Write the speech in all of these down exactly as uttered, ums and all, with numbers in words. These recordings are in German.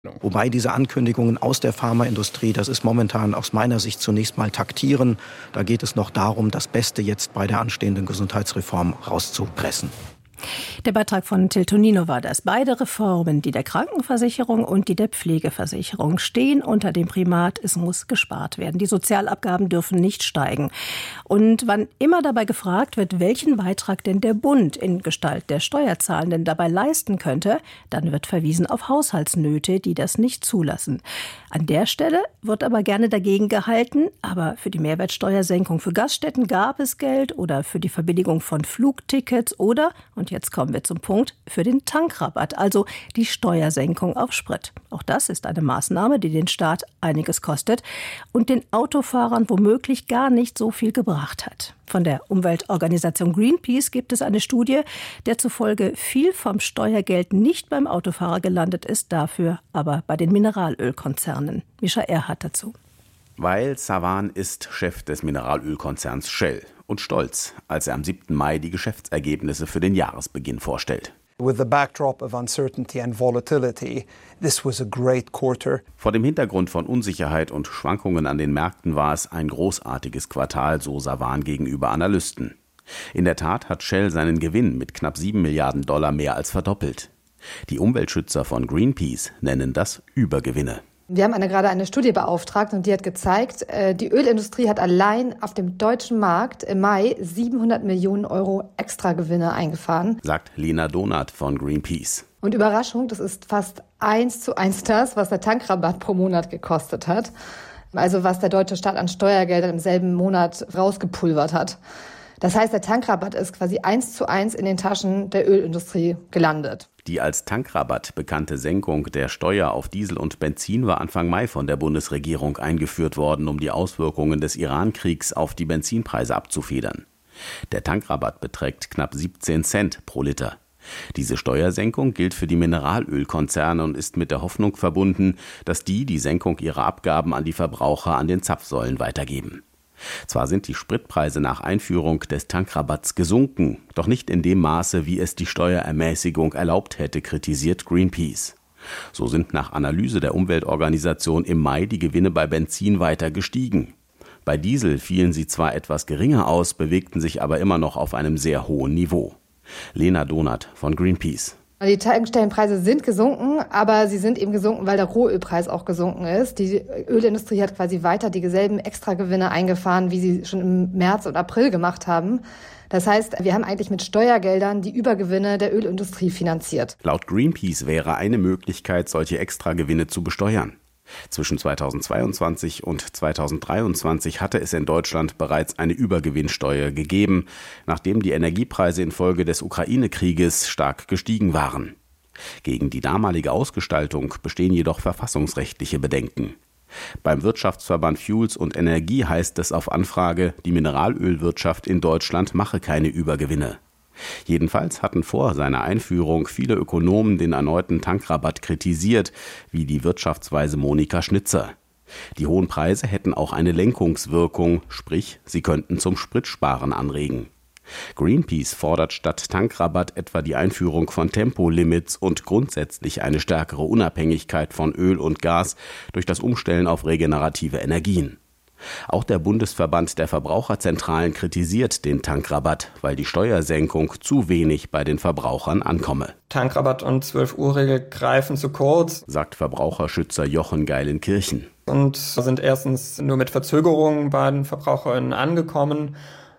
Wobei diese Ankündigungen aus der Pharmaindustrie, das ist momentan aus meiner Sicht zunächst mal taktieren. Da geht es noch darum, das Beste jetzt bei der anstehenden Gesundheitsreform rauszupressen. Der Beitrag von Till Tonino war das. Beide Reformen, die der Krankenversicherung und die der Pflegeversicherung, stehen unter dem Primat, es muss gespart werden. Die Sozialabgaben dürfen nicht steigen. Und wann immer dabei gefragt wird, welchen Beitrag denn der Bund in Gestalt der Steuerzahlenden dabei leisten könnte, dann wird verwiesen auf Haushaltsnöte, die das nicht zulassen. An der Stelle wird aber gerne dagegen gehalten, aber für die Mehrwertsteuersenkung für Gaststätten gab es Geld oder für die Verbilligung von Flugtickets oder, und jetzt kommen wir zum Punkt, für den Tankrabatt, also die Steuersenkung auf Sprit. Auch das ist eine Maßnahme, die den Staat einiges kostet und den Autofahrern womöglich gar nicht so viel gebracht hat. Von der Umweltorganisation Greenpeace gibt es eine Studie, der zufolge viel vom Steuergeld nicht beim Autofahrer gelandet ist, dafür aber bei den Mineralölkonzernen. Mischa Erhardt dazu. Weil Sawan ist Chef des Mineralölkonzerns Shell und stolz, als er am siebten Mai die Geschäftsergebnisse für den Jahresbeginn vorstellt. With the backdrop of uncertainty and volatility, this was a great quarter. Vor dem Hintergrund von Unsicherheit und Schwankungen an den Märkten war es ein großartiges Quartal, so Sawan gegenüber Analysten. In der Tat hat Shell seinen Gewinn mit knapp sieben Milliarden Dollar mehr als verdoppelt. Die Umweltschützer von Greenpeace nennen das Übergewinne. Wir haben eine, gerade eine Studie beauftragt und die hat gezeigt, die Ölindustrie hat allein auf dem deutschen Markt im Mai siebenhundert Millionen Euro Extragewinne eingefahren, sagt Lena Donath von Greenpeace. Und Überraschung, das ist fast eins zu eins das, was der Tankrabatt pro Monat gekostet hat. Also was der deutsche Staat an Steuergeldern im selben Monat rausgepulvert hat. Das heißt, der Tankrabatt ist quasi eins zu eins in den Taschen der Ölindustrie gelandet. Die als Tankrabatt bekannte Senkung der Steuer auf Diesel und Benzin war Anfang Mai von der Bundesregierung eingeführt worden, um die Auswirkungen des Iran-Kriegs auf die Benzinpreise abzufedern. Der Tankrabatt beträgt knapp siebzehn Cent pro Liter. Diese Steuersenkung gilt für die Mineralölkonzerne und ist mit der Hoffnung verbunden, dass die die Senkung ihrer Abgaben an die Verbraucher an den Zapfsäulen weitergeben. Zwar sind die Spritpreise nach Einführung des Tankrabatts gesunken, doch nicht in dem Maße, wie es die Steuerermäßigung erlaubt hätte, kritisiert Greenpeace. So sind nach Analyse der Umweltorganisation im Mai die Gewinne bei Benzin weiter gestiegen. Bei Diesel fielen sie zwar etwas geringer aus, bewegten sich aber immer noch auf einem sehr hohen Niveau. Lena Donath von Greenpeace. Die Tankstellenpreise sind gesunken, aber sie sind eben gesunken, weil der Rohölpreis auch gesunken ist. Die Ölindustrie hat quasi weiter dieselben Extragewinne eingefahren, wie sie schon im März und April gemacht haben. Das heißt, wir haben eigentlich mit Steuergeldern die Übergewinne der Ölindustrie finanziert. Laut Greenpeace wäre eine Möglichkeit, solche Extragewinne zu besteuern. Zwischen zweitausendzweiundzwanzig und zweitausenddreiundzwanzig hatte es in Deutschland bereits eine Übergewinnsteuer gegeben, nachdem die Energiepreise infolge des Ukraine-Krieges stark gestiegen waren. Gegen die damalige Ausgestaltung bestehen jedoch verfassungsrechtliche Bedenken. Beim Wirtschaftsverband Fuels und Energie heißt es auf Anfrage, die Mineralölwirtschaft in Deutschland mache keine Übergewinne. Jedenfalls hatten vor seiner Einführung viele Ökonomen den erneuten Tankrabatt kritisiert, wie die Wirtschaftsweise Monika Schnitzer. Die hohen Preise hätten auch eine Lenkungswirkung, sprich, sie könnten zum Spritsparen anregen. Greenpeace fordert statt Tankrabatt etwa die Einführung von Tempolimits und grundsätzlich eine stärkere Unabhängigkeit von Öl und Gas durch das Umstellen auf regenerative Energien. Auch der Bundesverband der Verbraucherzentralen kritisiert den Tankrabatt, weil die Steuersenkung zu wenig bei den Verbrauchern ankomme. Tankrabatt und zwölf-Uhr-Regel greifen zu kurz, sagt Verbraucherschützer Jochen Geilenkirchen. Und sind erstens nur mit Verzögerungen bei den VerbraucherInnen angekommen.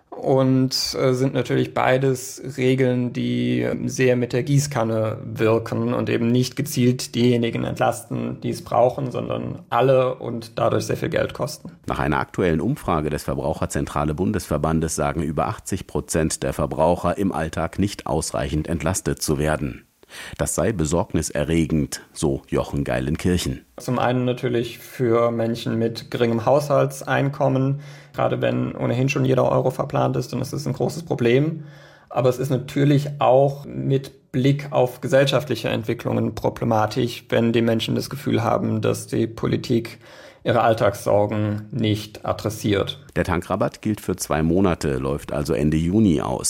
Und äh, sind natürlich beides Regeln, die sehr mit der Gießkanne wirken und eben nicht gezielt diejenigen entlasten, die es brauchen, sondern alle und dadurch sehr viel Geld kosten. Nach einer aktuellen Umfrage des Verbraucherzentrale Bundesverbandes sagen über achtzig Prozent der Verbraucher im Alltag nicht ausreichend entlastet zu werden. Das sei besorgniserregend, so Jochen Geilenkirchen. Zum einen natürlich für Menschen mit geringem Haushaltseinkommen. Gerade wenn ohnehin schon jeder Euro verplant ist, dann ist das ein großes Problem. Aber es ist natürlich auch mit Blick auf gesellschaftliche Entwicklungen problematisch, wenn die Menschen das Gefühl haben, dass die Politik ihre Alltagssorgen nicht adressiert. Der Tankrabatt gilt für zwei Monate, läuft also Ende Juni aus.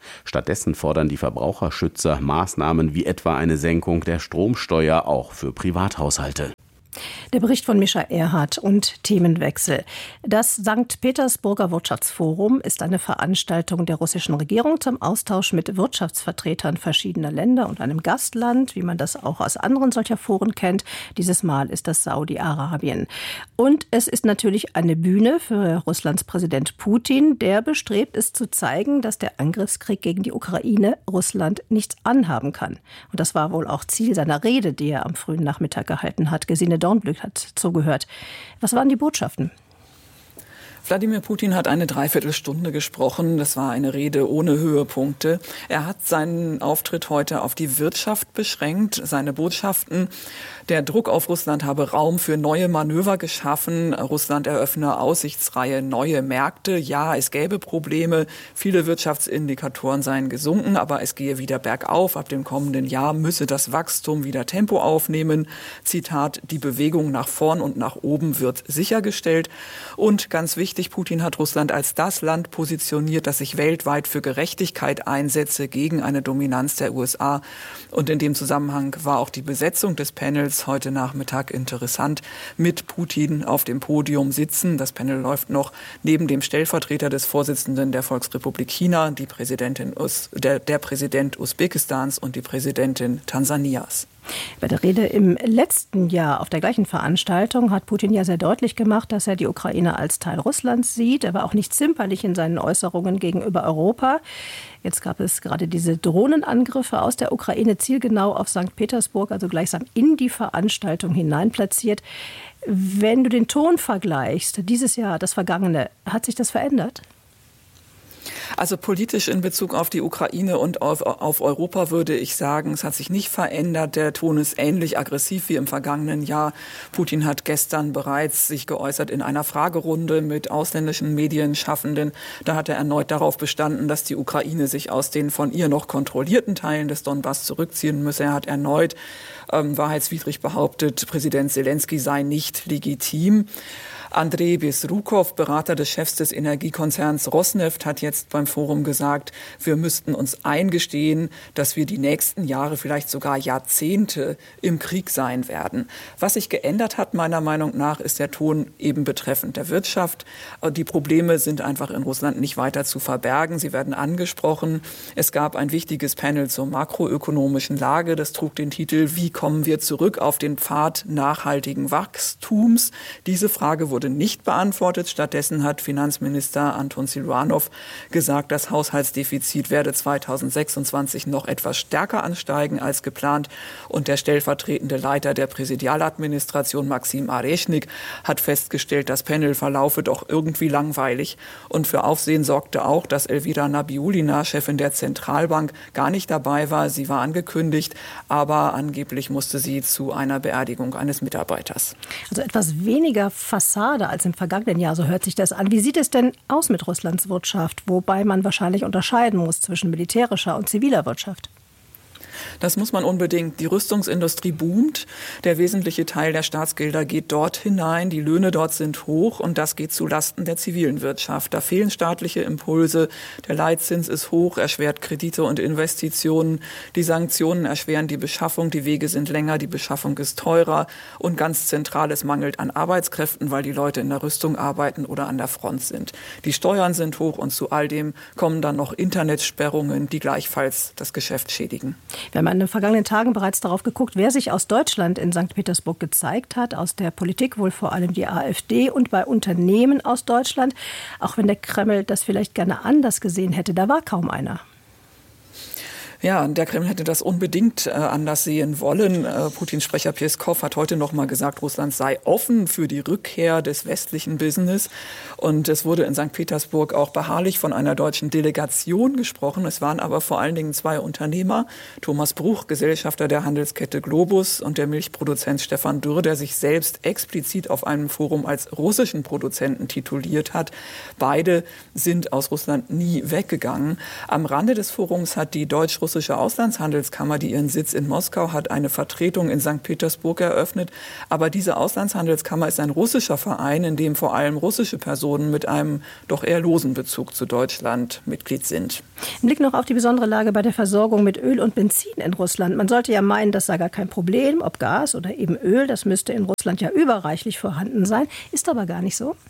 Stattdessen fordern die Verbraucherschützer Maßnahmen wie etwa eine Senkung der Stromsteuer auch für Privathaushalte. Der Bericht von Mischa Erhardt und Themenwechsel. Das Sankt Petersburger Wirtschaftsforum ist eine Veranstaltung der russischen Regierung zum Austausch mit Wirtschaftsvertretern verschiedener Länder und einem Gastland, wie man das auch aus anderen solcher Foren kennt. Dieses Mal ist das Saudi-Arabien. Und es ist natürlich eine Bühne für Russlands Präsident Putin, der bestrebt ist zu zeigen, dass der Angriffskrieg gegen die Ukraine Russland nichts anhaben kann. Und das war wohl auch Ziel seiner Rede, die er am frühen Nachmittag gehalten hat. Gesine Dornblück hat zugehört. Was waren die Botschaften? Wladimir Putin hat eine Dreiviertelstunde gesprochen. Das war eine Rede ohne Höhepunkte. Er hat seinen Auftritt heute auf die Wirtschaft beschränkt. Seine Botschaften: Der Druck auf Russland habe Raum für neue Manöver geschaffen. Russland eröffne aussichtsreiche neue Märkte. Ja, es gäbe Probleme. Viele Wirtschaftsindikatoren seien gesunken, aber es gehe wieder bergauf. Ab dem kommenden Jahr müsse das Wachstum wieder Tempo aufnehmen. Zitat: Die Bewegung nach vorn und nach oben wird sichergestellt. Und ganz wichtig, Putin hat Russland als das Land positioniert, das sich weltweit für Gerechtigkeit einsetze gegen eine Dominanz der U S A. Und in dem Zusammenhang war auch die Besetzung des Panels heute Nachmittag interessant. Mit Putin auf dem Podium sitzen. Das Panel läuft noch neben dem Stellvertreter des Vorsitzenden der Volksrepublik China, die Präsidentin Us- der, der Präsident Usbekistans und die Präsidentin Tansanias. Bei der Rede im letzten Jahr auf der gleichen Veranstaltung hat Putin ja sehr deutlich gemacht, dass er die Ukraine als Teil Russlands sieht. Er war auch nicht zimperlich in seinen Äußerungen gegenüber Europa. Jetzt gab es gerade diese Drohnenangriffe aus der Ukraine zielgenau auf Sankt Petersburg, also gleichsam in die Veranstaltung hinein platziert. Wenn du den Ton vergleichst, dieses Jahr, das Vergangene, hat sich das verändert? Also politisch in Bezug auf die Ukraine und auf, auf Europa würde ich sagen, es hat sich nicht verändert. Der Ton ist ähnlich aggressiv wie im vergangenen Jahr. Putin hat gestern bereits sich geäußert in einer Fragerunde mit ausländischen Medienschaffenden. Da hat er erneut darauf bestanden, dass die Ukraine sich aus den von ihr noch kontrollierten Teilen des Donbass zurückziehen müsse. Er hat erneut ähm, wahrheitswidrig behauptet, Präsident Selenskyj sei nicht legitim. Andrei Besrukow, Berater des Chefs des Energiekonzerns Rosneft, hat jetzt beim Forum gesagt, wir müssten uns eingestehen, dass wir die nächsten Jahre, vielleicht sogar Jahrzehnte im Krieg sein werden. Was sich geändert hat, meiner Meinung nach, ist der Ton eben betreffend der Wirtschaft. Die Probleme sind einfach in Russland nicht weiter zu verbergen. Sie werden angesprochen. Es gab ein wichtiges Panel zur makroökonomischen Lage. Das trug den Titel: Wie kommen wir zurück auf den Pfad nachhaltigen Wachstums? Diese Frage wurde nicht beantwortet. Stattdessen hat Finanzminister Anton Silvanov gesagt, das Haushaltsdefizit werde zweitausendsechsundzwanzig noch etwas stärker ansteigen als geplant. Und der stellvertretende Leiter der Präsidialadministration, Maxim Areschnik, hat festgestellt, das Panel verlaufe doch irgendwie langweilig. Und für Aufsehen sorgte auch, dass Elvira Nabiulina, Chefin der Zentralbank, gar nicht dabei war. Sie war angekündigt, aber angeblich musste sie zu einer Beerdigung eines Mitarbeiters. Also etwas weniger Fassade als im vergangenen Jahr, so hört sich das an. Wie sieht es denn aus mit Russlands Wirtschaft, wobei man wahrscheinlich unterscheiden muss zwischen militärischer und ziviler Wirtschaft? Das muss man unbedingt. Die Rüstungsindustrie boomt. Der wesentliche Teil der Staatsgelder geht dort hinein. Die Löhne dort sind hoch und das geht zu Lasten der zivilen Wirtschaft. Da fehlen staatliche Impulse. Der Leitzins ist hoch, erschwert Kredite und Investitionen. Die Sanktionen erschweren die Beschaffung. Die Wege sind länger, die Beschaffung ist teurer. Und ganz zentral, es mangelt an Arbeitskräften, weil die Leute in der Rüstung arbeiten oder an der Front sind. Die Steuern sind hoch und zu all dem kommen dann noch Internetsperrungen, die gleichfalls das Geschäft schädigen. Wir haben in den vergangenen Tagen bereits darauf geguckt, wer sich aus Deutschland in Sankt Petersburg gezeigt hat. Aus der Politik wohl vor allem die AfD und bei Unternehmen aus Deutschland. Auch wenn der Kreml das vielleicht gerne anders gesehen hätte, da war kaum einer. Ja, der Kreml hätte das unbedingt äh, anders sehen wollen. Äh, Putins Sprecher Peskov hat heute noch mal gesagt, Russland sei offen für die Rückkehr des westlichen Business. Und es wurde in Sankt Petersburg auch beharrlich von einer deutschen Delegation gesprochen. Es waren aber vor allen Dingen zwei Unternehmer, Thomas Bruch, Gesellschafter der Handelskette Globus, und der Milchproduzent Stefan Dürr, der sich selbst explizit auf einem Forum als russischen Produzenten tituliert hat. Beide sind aus Russland nie weggegangen. Am Rande des Forums hat die deutsch-russische russische Auslandshandelskammer, die ihren Sitz in Moskau hat, eine Vertretung in Sankt Petersburg eröffnet. Aber diese Auslandshandelskammer ist ein russischer Verein, in dem vor allem russische Personen mit einem doch eher losen Bezug zu Deutschland Mitglied sind. Blick noch auf die besondere Lage bei der Versorgung mit Öl und Benzin in Russland. Man sollte ja meinen, das sei gar kein Problem, ob Gas oder eben Öl. Das müsste in Russland ja überreichlich vorhanden sein. Ist aber gar nicht so.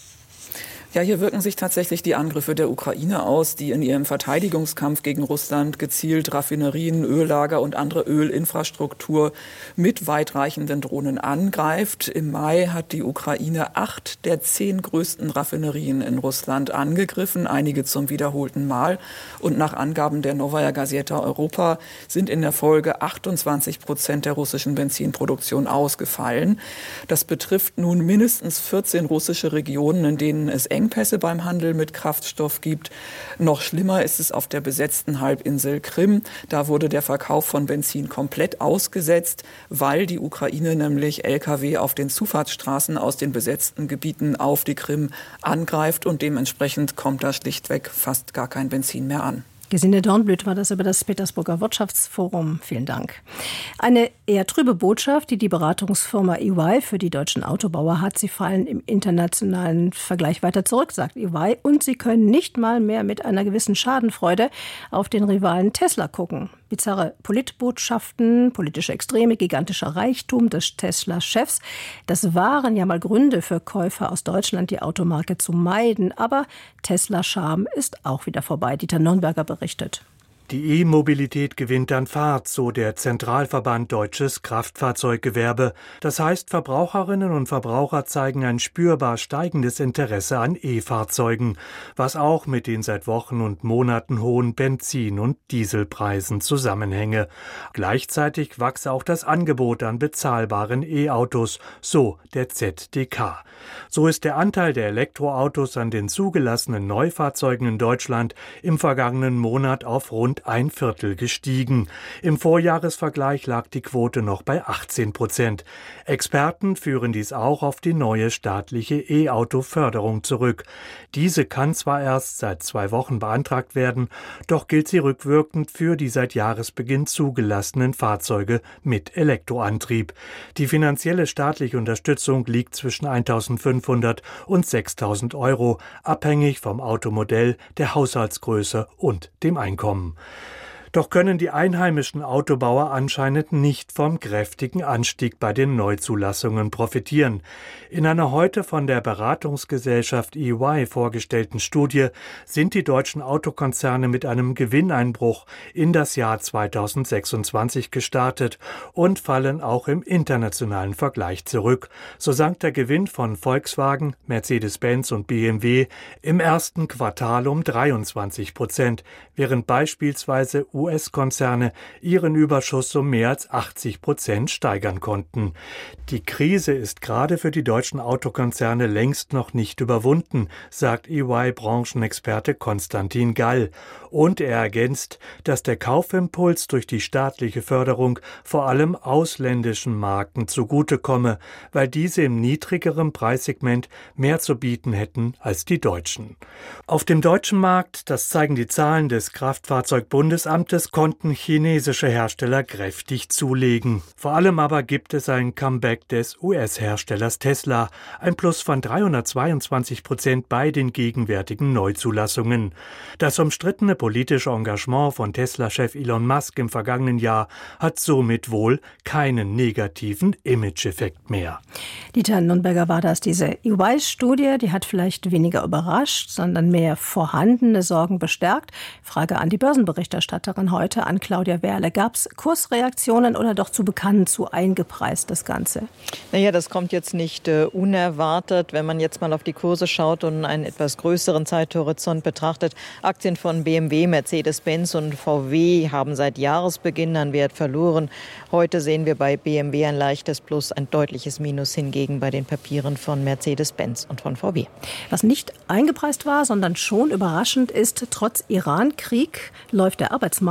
Ja, hier wirken sich tatsächlich die Angriffe der Ukraine aus, die in ihrem Verteidigungskampf gegen Russland gezielt Raffinerien, Öllager und andere Ölinfrastruktur mit weitreichenden Drohnen angreift. Im Mai hat die Ukraine acht der zehn größten Raffinerien in Russland angegriffen, einige zum wiederholten Mal. Und nach Angaben der Novaya Gazeta Europa sind in der Folge achtundzwanzig Prozent der russischen Benzinproduktion ausgefallen. Das betrifft nun mindestens vierzehn russische Regionen, in denen es eng Engpässe beim Handel mit Kraftstoff gibt. Noch schlimmer ist es auf der besetzten Halbinsel Krim. Da wurde der Verkauf von Benzin komplett ausgesetzt, weil die Ukraine nämlich L K W auf den Zufahrtsstraßen aus den besetzten Gebieten auf die Krim angreift und dementsprechend kommt da schlichtweg fast gar kein Benzin mehr an. Gesine Dornblüt war das über das Petersburger Wirtschaftsforum. Vielen Dank. Eine eher trübe Botschaft, die die Beratungsfirma E Y für die deutschen Autobauer hat. Sie fallen im internationalen Vergleich weiter zurück, sagt E Y. Und sie können nicht mal mehr mit einer gewissen Schadenfreude auf den Rivalen Tesla gucken. Bizarre Politbotschaften, politische Extreme, gigantischer Reichtum des Tesla-Chefs. Das waren ja mal Gründe für Käufer aus Deutschland, die Automarke zu meiden. Aber Tesla-Charme ist auch wieder vorbei. Dieter Nürnberger berichtet. Die E-Mobilität gewinnt an Fahrt, so der Zentralverband Deutsches Kraftfahrzeuggewerbe. Das heißt, Verbraucherinnen und Verbraucher zeigen ein spürbar steigendes Interesse an E-Fahrzeugen, was auch mit den seit Wochen und Monaten hohen Benzin- und Dieselpreisen zusammenhänge. Gleichzeitig wachse auch das Angebot an bezahlbaren E-Autos, so der Z D K. So ist der Anteil der Elektroautos an den zugelassenen Neufahrzeugen in Deutschland im vergangenen Monat auf rund ein Viertel gestiegen. Im Vorjahresvergleich lag die Quote noch bei achtzehn Prozent. Experten führen dies auch auf die neue staatliche E-Auto-Förderung zurück. Diese kann zwar erst seit zwei Wochen beantragt werden, doch gilt sie rückwirkend für die seit Jahresbeginn zugelassenen Fahrzeuge mit Elektroantrieb. Die finanzielle staatliche Unterstützung liegt zwischen eintausendfünfhundert und sechstausend Euro, abhängig vom Automodell, der Haushaltsgröße und dem Einkommen. Doch können die einheimischen Autobauer anscheinend nicht vom kräftigen Anstieg bei den Neuzulassungen profitieren. In einer heute von der Beratungsgesellschaft E Y vorgestellten Studie sind die deutschen Autokonzerne mit einem Gewinneinbruch in das Jahr zweitausendsechsundzwanzig gestartet und fallen auch im internationalen Vergleich zurück. So sank der Gewinn von Volkswagen, Mercedes-Benz und B M W im ersten Quartal um dreiundzwanzig Prozent, während beispielsweise U S Konzerne ihren Überschuss um mehr als achtzig Prozent steigern konnten. Die Krise ist gerade für die deutschen Autokonzerne längst noch nicht überwunden, sagt E Y-Branchenexperte Konstantin Gall. Und er ergänzt, dass der Kaufimpuls durch die staatliche Förderung vor allem ausländischen Marken zugutekomme, weil diese im niedrigeren Preissegment mehr zu bieten hätten als die deutschen. Auf dem deutschen Markt, das zeigen die Zahlen des Kraftfahrzeugbundesamtes, konnten chinesische Hersteller kräftig zulegen. Vor allem aber gibt es ein Comeback des U S-Herstellers Tesla, ein Plus von dreihundertzweiundzwanzig Prozent bei den gegenwärtigen Neuzulassungen. Das umstrittene politische Engagement von Tesla-Chef Elon Musk im vergangenen Jahr hat somit wohl keinen negativen Image-Effekt mehr. Dieter Nürnberger war das. Diese E Y-Studie, die hat vielleicht weniger überrascht, sondern mehr vorhandene Sorgen bestärkt. Frage an die Börsenberichterstatterin heute, an Claudia Werle. Gab es Kursreaktionen oder doch zu bekannt, zu eingepreist das Ganze? Naja, das kommt jetzt nicht äh, unerwartet. Wenn man jetzt mal auf die Kurse schaut und einen etwas größeren Zeithorizont betrachtet, Aktien von B M W, Mercedes-Benz und V W haben seit Jahresbeginn an Wert verloren. Heute sehen wir bei B M W ein leichtes Plus, ein deutliches Minus hingegen bei den Papieren von Mercedes-Benz und von V W. Was nicht eingepreist war, sondern schon überraschend ist, trotz Iran-Krieg läuft der Arbeitsmarkt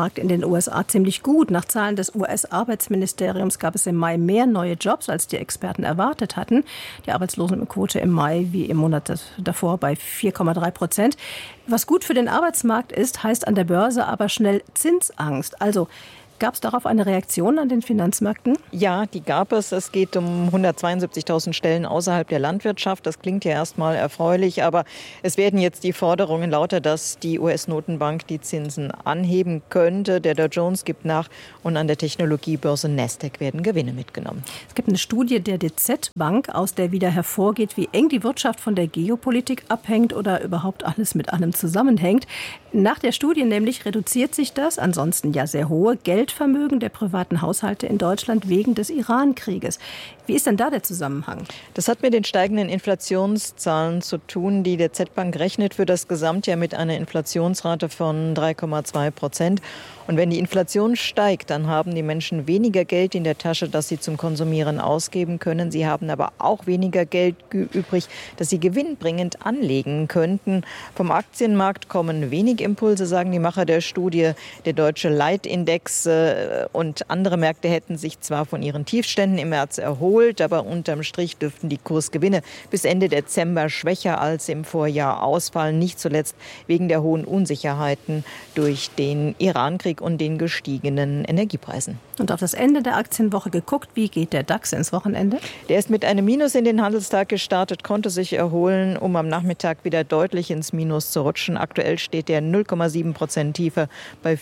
Arbeitsmarkt in den U S A ziemlich gut. Nach Zahlen des U S-Arbeitsministeriums gab es im Mai mehr neue Jobs, als die Experten erwartet hatten. Die Arbeitslosenquote im Mai wie im Monat davor bei vier Komma drei Prozent. Was gut für den Arbeitsmarkt ist, heißt an der Börse aber schnell Zinsangst. Also gab es darauf eine Reaktion an den Finanzmärkten? Ja, die gab es. Es geht um hundertzweiundsiebzigtausend Stellen außerhalb der Landwirtschaft. Das klingt ja erstmal erfreulich, aber es werden jetzt die Forderungen lauter, dass die U S-Notenbank die Zinsen anheben könnte. Der Dow Jones gibt nach und an der Technologiebörse Nasdaq werden Gewinne mitgenommen. Es gibt eine Studie der D Z-Bank, aus der wieder hervorgeht, wie eng die Wirtschaft von der Geopolitik abhängt oder überhaupt alles mit allem zusammenhängt. Nach der Studie nämlich reduziert sich das, ansonsten ja sehr hohe Geldvermögen der privaten Haushalte in Deutschland wegen des Iran-Krieges. Wie ist denn da der Zusammenhang? Das hat mit den steigenden Inflationszahlen zu tun. Die D Z-Bank rechnet für das Gesamtjahr mit einer Inflationsrate von drei Komma zwei Prozent. Und wenn die Inflation steigt, dann haben die Menschen weniger Geld in der Tasche, das sie zum Konsumieren ausgeben können. Sie haben aber auch weniger Geld übrig, das sie gewinnbringend anlegen könnten. Vom Aktienmarkt kommen wenig Impulse, sagen die Macher der Studie. Der deutsche Leitindex äh, und andere Märkte hätten sich zwar von ihren Tiefständen im März erholt, aber unterm Strich dürften die Kursgewinne bis Ende Dezember schwächer als im Vorjahr ausfallen. Nicht zuletzt wegen der hohen Unsicherheiten durch den Iran-Krieg und den gestiegenen Energiepreisen. Und auf das Ende der Aktienwoche geguckt, wie geht der DAX ins Wochenende? Der ist mit einem Minus in den Handelstag gestartet, konnte sich erholen, um am Nachmittag wieder deutlich ins Minus zu rutschen. Aktuell steht der null Komma sieben Prozent tiefer bei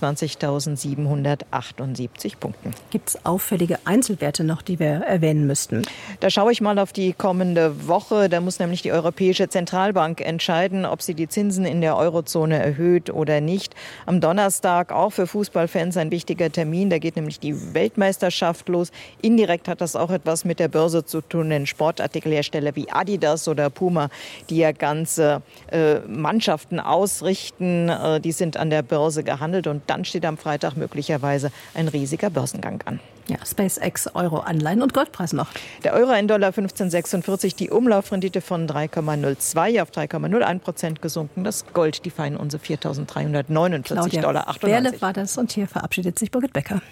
vierundzwanzigtausendsiebenhundertachtundsiebzig Punkten. Gibt es auffällige Einzelwerte noch, die wir erwähnen müssten? Da schaue ich mal auf die kommende Woche. Da muss nämlich die Europäische Zentralbank entscheiden, ob sie die Zinsen in der Eurozone erhöht oder nicht. Am Donnerstag auch für Fußballfans ein wichtiger Termin. Da geht nämlich die Weltmeisterschaft los. Indirekt hat das auch etwas mit der Börse zu tun, denn Sportartikelhersteller wie Adidas oder Puma, die ja ganze äh, Mannschaften ausrichten, äh, die sind an der Börse gehandelt. Und dann steht am Freitag möglicherweise ein riesiger Börsengang an. Ja, SpaceX, Euro, Anleihen und Goldpreis noch. Der Euro ein Dollar fünfzehn Komma sechsundvierzig, die Umlaufrendite von drei Komma null zwei auf drei Komma null eins Prozent gesunken. Das Gold, die feinen Unse viertausenddreihundertneunundvierzig Dollar achtundneunzig. Berle war das und hier verabschiedet sich Birgit Becker.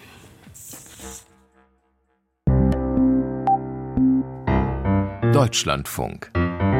Deutschlandfunk.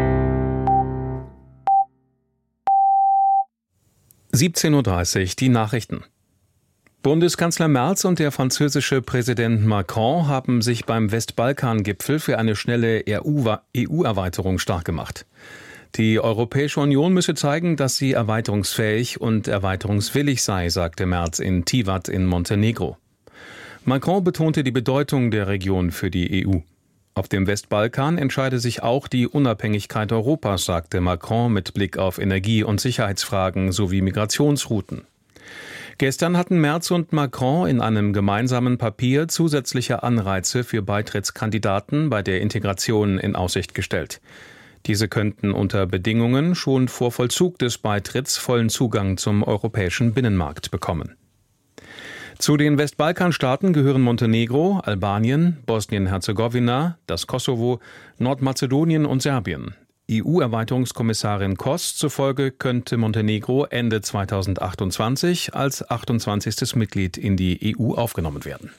siebzehn Uhr dreißig, die Nachrichten. Bundeskanzler Merz und der französische Präsident Macron haben sich beim Westbalkan-Gipfel für eine schnelle E U-Erweiterung stark gemacht. Die Europäische Union müsse zeigen, dass sie erweiterungsfähig und erweiterungswillig sei, sagte Merz in Tivat in Montenegro. Macron betonte die Bedeutung der Region für die E U. Auf dem Westbalkan entscheide sich auch die Unabhängigkeit Europas, sagte Macron mit Blick auf Energie- und Sicherheitsfragen sowie Migrationsrouten. Gestern hatten Merz und Macron in einem gemeinsamen Papier zusätzliche Anreize für Beitrittskandidaten bei der Integration in Aussicht gestellt. Diese könnten unter Bedingungen schon vor Vollzug des Beitritts vollen Zugang zum europäischen Binnenmarkt bekommen. Zu den Westbalkanstaaten gehören Montenegro, Albanien, Bosnien-Herzegowina, das Kosovo, Nordmazedonien und Serbien. E U-Erweiterungskommissarin Koss zufolge könnte Montenegro Ende zweitausendachtundzwanzig als achtundzwanzigstes Mitglied in die E U aufgenommen werden.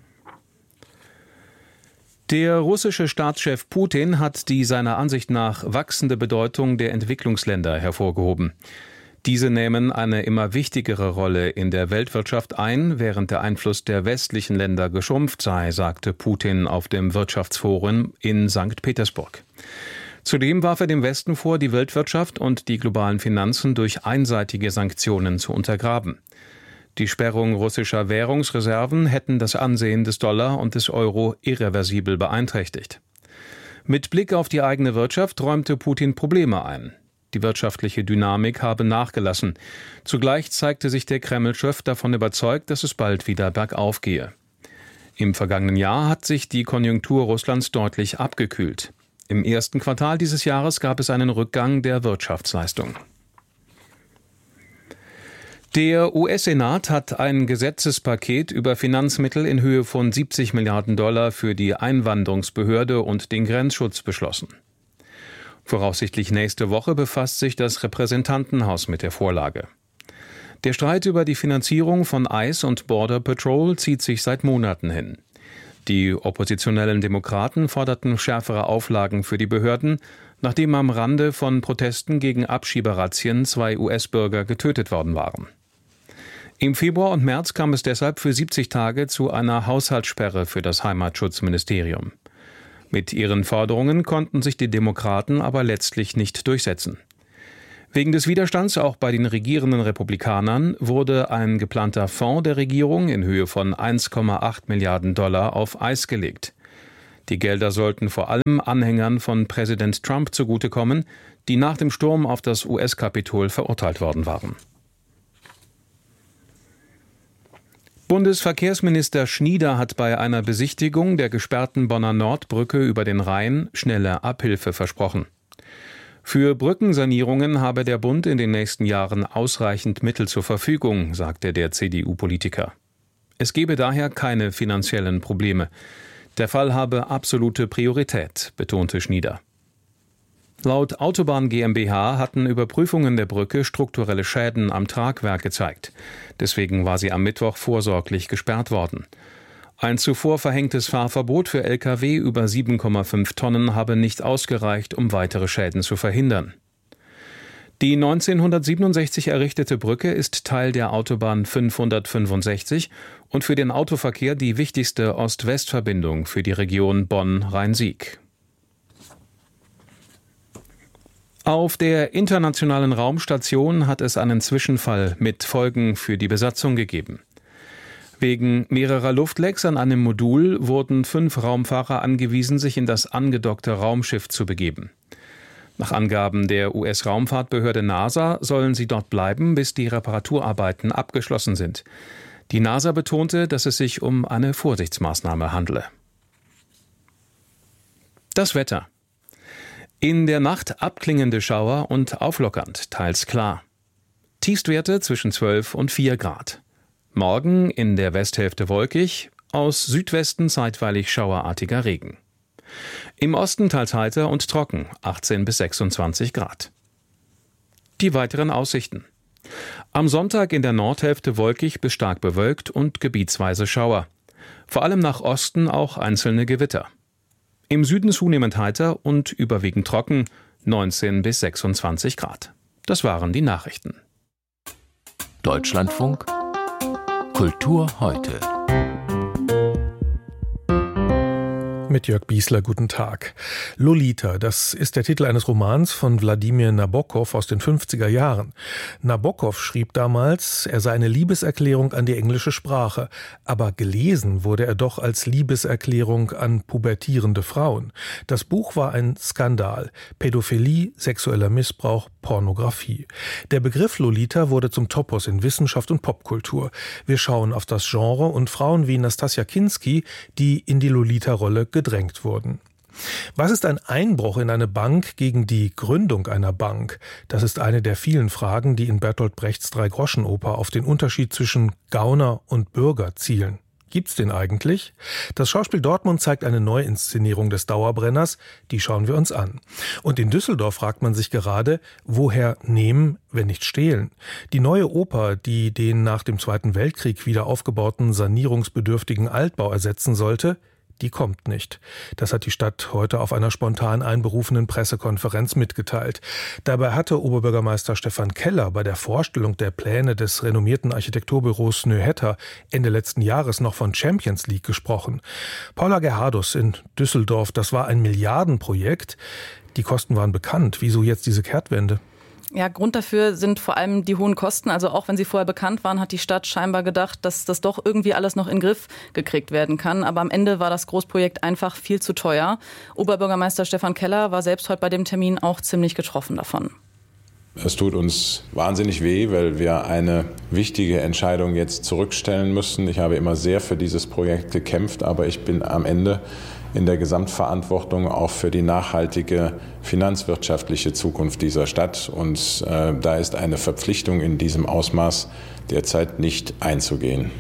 Der russische Staatschef Putin hat die seiner Ansicht nach wachsende Bedeutung der Entwicklungsländer hervorgehoben. Diese nehmen eine immer wichtigere Rolle in der Weltwirtschaft ein, während der Einfluss der westlichen Länder geschrumpft sei, sagte Putin auf dem Wirtschaftsforum in Sankt Petersburg. Zudem warf er dem Westen vor, die Weltwirtschaft und die globalen Finanzen durch einseitige Sanktionen zu untergraben. Die Sperrung russischer Währungsreserven hätten das Ansehen des Dollar und des Euro irreversibel beeinträchtigt. Mit Blick auf die eigene Wirtschaft räumte Putin Probleme ein. Die wirtschaftliche Dynamik habe nachgelassen. Zugleich zeigte sich der Kreml-Chef davon überzeugt, dass es bald wieder bergauf gehe. Im vergangenen Jahr hat sich die Konjunktur Russlands deutlich abgekühlt. Im ersten Quartal dieses Jahres gab es einen Rückgang der Wirtschaftsleistung. Der U S-Senat hat ein Gesetzespaket über Finanzmittel in Höhe von siebzig Milliarden Dollar für die Einwanderungsbehörde und den Grenzschutz beschlossen. Voraussichtlich nächste Woche befasst sich das Repräsentantenhaus mit der Vorlage. Der Streit über die Finanzierung von ICE und Border Patrol zieht sich seit Monaten hin. Die oppositionellen Demokraten forderten schärfere Auflagen für die Behörden, nachdem am Rande von Protesten gegen Abschieberazzien zwei U S-Bürger getötet worden waren. Im Februar und März kam es deshalb für siebzig Tage zu einer Haushaltssperre für das Heimatschutzministerium. Mit ihren Forderungen konnten sich die Demokraten aber letztlich nicht durchsetzen. Wegen des Widerstands auch bei den regierenden Republikanern wurde ein geplanter Fonds der Regierung in Höhe von eins Komma acht Milliarden Dollar auf Eis gelegt. Die Gelder sollten vor allem Anhängern von Präsident Trump zugutekommen, die nach dem Sturm auf das U S-Kapitol verurteilt worden waren. Bundesverkehrsminister Schnieder hat bei einer Besichtigung der gesperrten Bonner Nordbrücke über den Rhein schnelle Abhilfe versprochen. Für Brückensanierungen habe der Bund in den nächsten Jahren ausreichend Mittel zur Verfügung, sagte der C D U-Politiker. Es gebe daher keine finanziellen Probleme. Der Fall habe absolute Priorität, betonte Schnieder. Laut Autobahn GmbH hatten Überprüfungen der Brücke strukturelle Schäden am Tragwerk gezeigt. Deswegen war sie am Mittwoch vorsorglich gesperrt worden. Ein zuvor verhängtes Fahrverbot für L K W über sieben Komma fünf Tonnen habe nicht ausgereicht, um weitere Schäden zu verhindern. Die neunzehnhundertsiebenundsechzig errichtete Brücke ist Teil der Autobahn fünfhundertfünfundsechzig und für den Autoverkehr die wichtigste Ost-West-Verbindung für die Region Bonn-Rhein-Sieg. Auf der Internationalen Raumstation hat es einen Zwischenfall mit Folgen für die Besatzung gegeben. Wegen mehrerer Luftlecks an einem Modul wurden fünf Raumfahrer angewiesen, sich in das angedockte Raumschiff zu begeben. Nach Angaben der U S-Raumfahrtbehörde NASA sollen sie dort bleiben, bis die Reparaturarbeiten abgeschlossen sind. Die NASA betonte, dass es sich um eine Vorsichtsmaßnahme handle. Das Wetter. In der Nacht abklingende Schauer und auflockernd, teils klar. Tiefstwerte zwischen zwölf und vier Grad. Morgen in der Westhälfte wolkig, aus Südwesten zeitweilig schauerartiger Regen. Im Osten teils heiter und trocken, achtzehn bis sechsundzwanzig Grad. Die weiteren Aussichten. Am Sonntag in der Nordhälfte wolkig bis stark bewölkt und gebietsweise Schauer. Vor allem nach Osten auch einzelne Gewitter. Im Süden zunehmend heiter und überwiegend trocken, neunzehn bis sechsundzwanzig Grad. Das waren die Nachrichten. Deutschlandfunk Kultur heute. Mit Jörg Biesler, guten Tag. Lolita, das ist der Titel eines Romans von Wladimir Nabokov aus den fünfziger Jahren. Nabokov schrieb damals, er sei eine Liebeserklärung an die englische Sprache, aber gelesen wurde er doch als Liebeserklärung an pubertierende Frauen. Das Buch war ein Skandal. Pädophilie, sexueller Missbrauch, Pornografie. Der Begriff Lolita wurde zum Topos in Wissenschaft und Popkultur. Wir schauen auf das Genre und Frauen wie Nastassja Kinski, die in die Lolita-Rolle gedrängt wurden. Was ist ein Einbruch in eine Bank gegen die Gründung einer Bank? Das ist eine der vielen Fragen, die in Bertolt Brechts Drei-Groschen-Oper auf den Unterschied zwischen Gauner und Bürger zielen. Gibt's den eigentlich? Das Schauspiel Dortmund zeigt eine Neuinszenierung des Dauerbrenners, die schauen wir uns an. Und in Düsseldorf fragt man sich gerade, woher nehmen, wenn nicht stehlen? Die neue Oper, die den nach dem Zweiten Weltkrieg wieder aufgebauten sanierungsbedürftigen Altbau ersetzen sollte, die kommt nicht. Das hat die Stadt heute auf einer spontan einberufenen Pressekonferenz mitgeteilt. Dabei hatte Oberbürgermeister Stefan Keller bei der Vorstellung der Pläne des renommierten Architekturbüros Noehetter Ende letzten Jahres noch von Champions League gesprochen. Paula Gerhardus in Düsseldorf, das war ein Milliardenprojekt. Die Kosten waren bekannt. Wieso jetzt diese Kehrtwende? Ja, Grund dafür sind vor allem die hohen Kosten. Also auch wenn sie vorher bekannt waren, hat die Stadt scheinbar gedacht, dass das doch irgendwie alles noch in den Griff gekriegt werden kann. Aber am Ende war das Großprojekt einfach viel zu teuer. Oberbürgermeister Stefan Keller war selbst heute bei dem Termin auch ziemlich getroffen davon. Es tut uns wahnsinnig weh, weil wir eine wichtige Entscheidung jetzt zurückstellen müssen. Ich habe immer sehr für dieses Projekt gekämpft, aber ich bin am Ende in der Gesamtverantwortung auch für die nachhaltige finanzwirtschaftliche Zukunft dieser Stadt. Und äh, da ist eine Verpflichtung in diesem Ausmaß derzeit nicht einzugehen.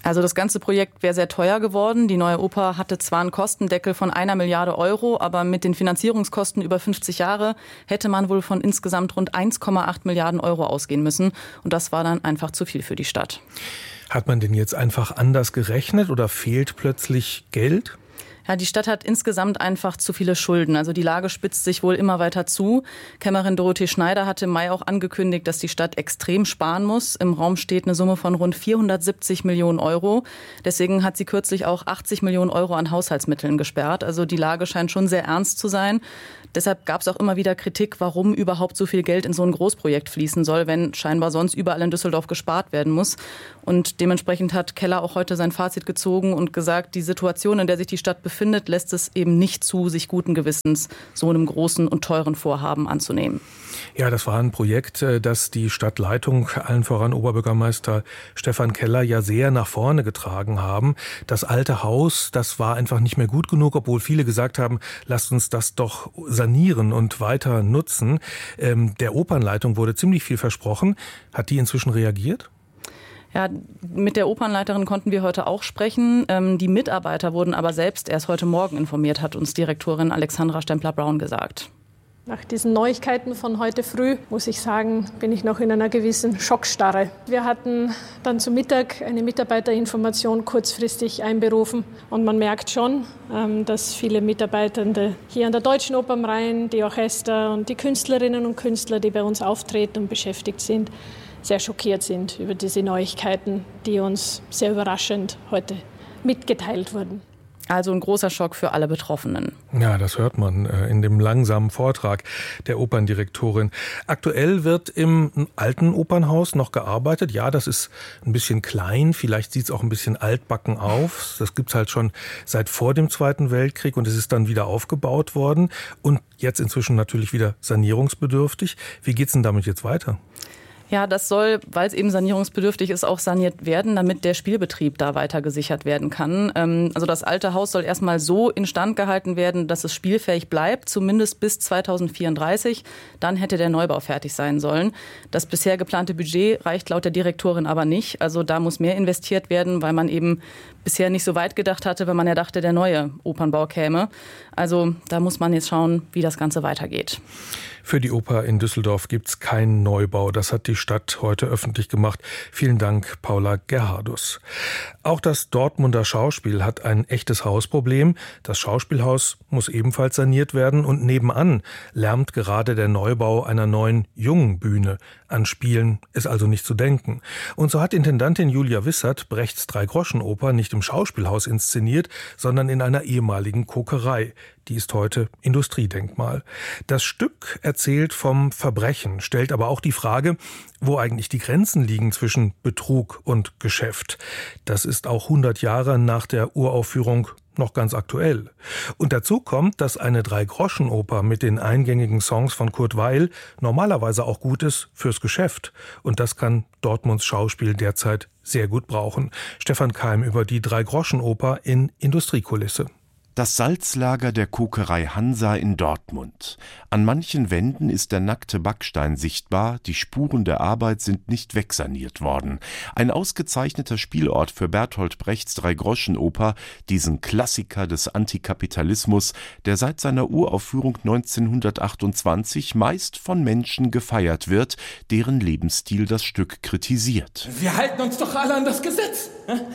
Also das ganze Projekt wäre sehr teuer geworden. Die neue Oper hatte zwar einen Kostendeckel von einer Milliarde Euro, aber mit den Finanzierungskosten über fünfzig Jahre hätte man wohl von insgesamt rund eins Komma acht Milliarden Euro ausgehen müssen. Und das war dann einfach zu viel für die Stadt. Hat man denn jetzt einfach anders gerechnet oder fehlt plötzlich Geld? Ja, die Stadt hat insgesamt einfach zu viele Schulden. Also die Lage spitzt sich wohl immer weiter zu. Kämmerin Dorothee Schneider hatte im Mai auch angekündigt, dass die Stadt extrem sparen muss. Im Raum steht eine Summe von rund vierhundertsiebzig Millionen Euro. Deswegen hat sie kürzlich auch achtzig Millionen Euro an Haushaltsmitteln gesperrt. Also die Lage scheint schon sehr ernst zu sein. Deshalb gab es auch immer wieder Kritik, warum überhaupt so viel Geld in so ein Großprojekt fließen soll, wenn scheinbar sonst überall in Düsseldorf gespart werden muss. Und dementsprechend hat Keller auch heute sein Fazit gezogen und gesagt, die Situation, in der sich die Stadt befindet, lässt es eben nicht zu, sich guten Gewissens so einem großen und teuren Vorhaben anzunehmen. Ja, das war ein Projekt, das die Stadtleitung, allen voran Oberbürgermeister Stefan Keller, ja sehr nach vorne getragen haben. Das alte Haus, das war einfach nicht mehr gut genug, obwohl viele gesagt haben, lasst uns das doch sanieren und weiter nutzen. Ähm, der Opernleitung wurde ziemlich viel versprochen. Hat die inzwischen reagiert? Ja, mit der Opernleiterin konnten wir heute auch sprechen. Ähm, die Mitarbeiter wurden aber selbst erst heute Morgen informiert, hat uns Direktorin Alexandra Stempler-Braun gesagt. Nach diesen Neuigkeiten von heute früh, muss ich sagen, bin ich noch in einer gewissen Schockstarre. Wir hatten dann zu Mittag eine Mitarbeiterinformation kurzfristig einberufen. Und man merkt schon, dass viele Mitarbeitende hier an der Deutschen Oper am Rhein, die Orchester und die Künstlerinnen und Künstler, die bei uns auftreten und beschäftigt sind, sehr schockiert sind über diese Neuigkeiten, die uns sehr überraschend heute mitgeteilt wurden. Also ein großer Schock für alle Betroffenen. Ja, das hört man in dem langsamen Vortrag der Operndirektorin. Aktuell wird im alten Opernhaus noch gearbeitet. Ja, das ist ein bisschen klein, vielleicht sieht es auch ein bisschen altbacken auf. Das gibt's halt schon seit vor dem Zweiten Weltkrieg und es ist dann wieder aufgebaut worden und jetzt inzwischen natürlich wieder sanierungsbedürftig. Wie geht's denn damit jetzt weiter? Ja, das soll, weil es eben sanierungsbedürftig ist, auch saniert werden, damit der Spielbetrieb da weiter gesichert werden kann. Also das alte Haus soll erstmal so instand gehalten werden, dass es spielfähig bleibt, zumindest bis zweitausendvierunddreißig. Dann hätte der Neubau fertig sein sollen. Das bisher geplante Budget reicht laut der Direktorin aber nicht. Also da muss mehr investiert werden, weil man eben bisher nicht so weit gedacht hatte, wenn man ja dachte, der neue Opernbau käme. Also da muss man jetzt schauen, wie das Ganze weitergeht. Für die Oper in Düsseldorf gibt's keinen Neubau. Das hat die Stadt heute öffentlich gemacht. Vielen Dank, Paula Gerhardus. Auch das Dortmunder Schauspiel hat ein echtes Hausproblem. Das Schauspielhaus muss ebenfalls saniert werden und nebenan lärmt gerade der Neubau einer neuen jungen Bühne. An Spielen ist also nicht zu denken. Und so hat Intendantin Julia Wissert Brechts Drei-Groschen-Oper nicht im Schauspielhaus inszeniert, sondern in einer ehemaligen Kokerei. Die ist heute Industriedenkmal. Das Stück erzählt vom Verbrechen, stellt aber auch die Frage, wo eigentlich die Grenzen liegen zwischen Betrug und Geschäft. Das ist auch hundert Jahre nach der Uraufführung noch ganz aktuell. Und dazu kommt, dass eine Drei-Groschen-Oper mit den eingängigen Songs von Kurt Weill normalerweise auch gut ist fürs Geschäft. Und das kann Dortmunds Schauspiel derzeit sehr gut brauchen. Stefan Keim über die Drei-Groschen-Oper in Industriekulisse. Das Salzlager der Kokerei Hansa in Dortmund. An manchen Wänden ist der nackte Backstein sichtbar, die Spuren der Arbeit sind nicht wegsaniert worden. Ein ausgezeichneter Spielort für Bertolt Brechts Drei-Groschen-Oper, diesen Klassiker des Antikapitalismus, der seit seiner Uraufführung neunzehnhundertachtundzwanzig meist von Menschen gefeiert wird, deren Lebensstil das Stück kritisiert. Wir halten uns doch alle an das Gesetz.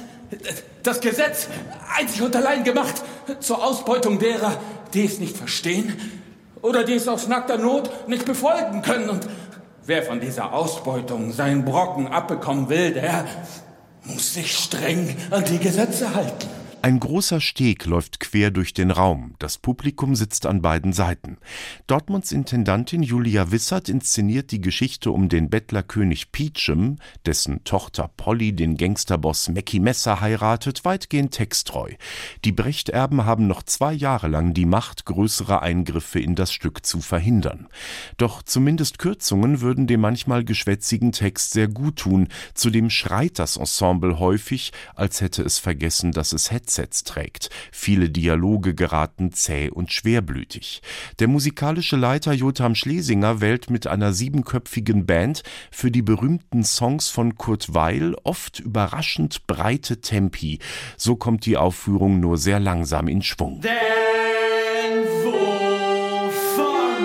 Das Gesetz, einzig und allein gemacht zur Ausbeutung derer, die es nicht verstehen oder die es aus nackter Not nicht befolgen können. Und wer von dieser Ausbeutung seinen Brocken abbekommen will, der muss sich streng an die Gesetze halten. Ein großer Steg läuft quer durch den Raum. Das Publikum sitzt an beiden Seiten. Dortmunds Intendantin Julia Wissert inszeniert die Geschichte um den Bettlerkönig Peachum, dessen Tochter Polly den Gangsterboss Mackie Messer heiratet, weitgehend texttreu. Die Brecht-Erben haben noch zwei Jahre lang die Macht, größere Eingriffe in das Stück zu verhindern. Doch zumindest Kürzungen würden dem manchmal geschwätzigen Text sehr gut tun. Zudem schreit das Ensemble häufig, als hätte es vergessen, dass es Hetze Headsets trägt. Viele Dialoge geraten zäh und schwerblütig. Der musikalische Leiter Jotham Schlesinger wählt mit einer siebenköpfigen Band für die berühmten Songs von Kurt Weill oft überraschend breite Tempi. So kommt die Aufführung nur sehr langsam in Schwung. Denn wovon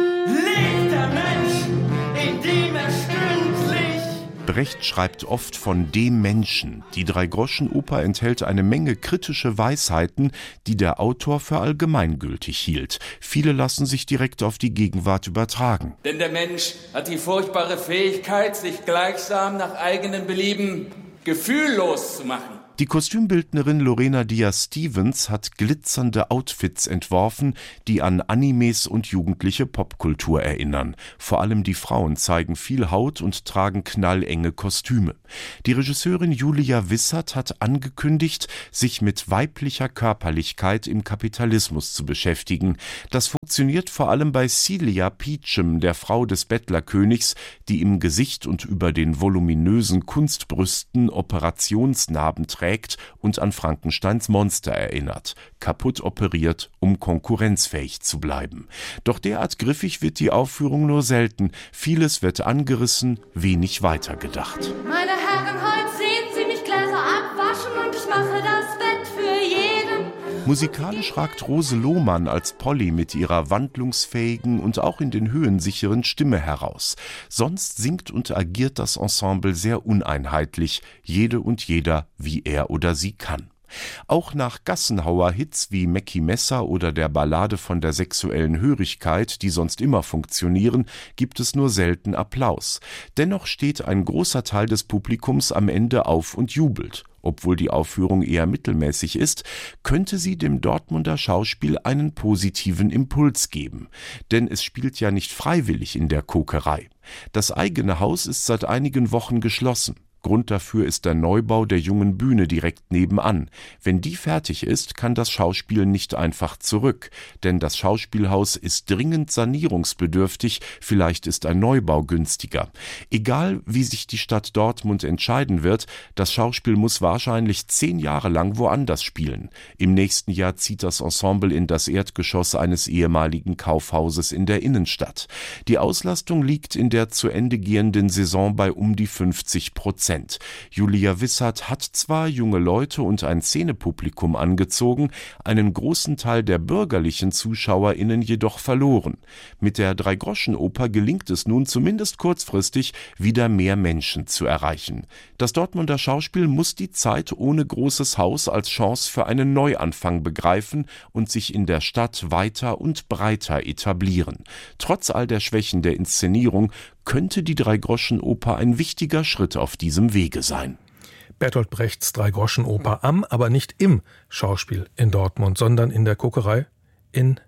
lebt der Mensch, in dem er stündlich... Brecht schreibt oft von dem Menschen. Die Dreigroschenoper enthält eine Menge kritische Weisheiten, die der Autor für allgemeingültig hielt. Viele lassen sich direkt auf die Gegenwart übertragen. Denn der Mensch hat die furchtbare Fähigkeit, sich gleichsam nach eigenem Belieben gefühllos zu machen. Die Kostümbildnerin Lorena Diaz-Stevens hat glitzernde Outfits entworfen, die an Animes und jugendliche Popkultur erinnern. Vor allem die Frauen zeigen viel Haut und tragen knallenge Kostüme. Die Regisseurin Julia Wissert hat angekündigt, sich mit weiblicher Körperlichkeit im Kapitalismus zu beschäftigen. Das funktioniert vor allem bei Celia Peachum, der Frau des Bettlerkönigs, die im Gesicht und über den voluminösen Kunstbrüsten Operationsnarben trägt und an Frankensteins Monster erinnert, kaputt operiert, um konkurrenzfähig zu bleiben. Doch derart griffig wird die Aufführung nur selten. Vieles wird angerissen, wenig weitergedacht. Meine Herren, heute sehen Sie mich Gläser abwaschen und ich mache das Bett für jeden. Musikalisch ragt Rose Lohmann als Polly mit ihrer wandlungsfähigen und auch in den Höhen sicheren Stimme heraus. Sonst singt und agiert das Ensemble sehr uneinheitlich, jede und jeder, wie er oder sie kann. Auch nach Gassenhauer-Hits wie Mackie Messer oder der Ballade von der sexuellen Hörigkeit, die sonst immer funktionieren, gibt es nur selten Applaus. Dennoch steht ein großer Teil des Publikums am Ende auf und jubelt. Obwohl die Aufführung eher mittelmäßig ist, könnte sie dem Dortmunder Schauspiel einen positiven Impuls geben. Denn es spielt ja nicht freiwillig in der Kokerei. Das eigene Haus ist seit einigen Wochen geschlossen. Grund dafür ist der Neubau der Jungen Bühne direkt nebenan. Wenn die fertig ist, kann das Schauspiel nicht einfach zurück, denn das Schauspielhaus ist dringend sanierungsbedürftig, vielleicht ist ein Neubau günstiger. Egal, wie sich die Stadt Dortmund entscheiden wird, das Schauspiel muss wahrscheinlich zehn Jahre lang woanders spielen. Im nächsten Jahr zieht das Ensemble in das Erdgeschoss eines ehemaligen Kaufhauses in der Innenstadt. Die Auslastung liegt in der zu Ende gehenden Saison bei um die fünfzig Prozent. Julia Wissert hat zwar junge Leute und ein Szenepublikum angezogen, einen großen Teil der bürgerlichen ZuschauerInnen jedoch verloren. Mit der Dreigroschenoper gelingt es nun zumindest kurzfristig, wieder mehr Menschen zu erreichen. Das Dortmunder Schauspiel muss die Zeit ohne großes Haus als Chance für einen Neuanfang begreifen und sich in der Stadt weiter und breiter etablieren. Trotz all der Schwächen der Inszenierung könnte die Dreigroschenoper ein wichtiger Schritt auf diesem Wege sein. Bertolt Brechts Dreigroschenoper am, aber nicht im Schauspiel in Dortmund, sondern in der Kokerei in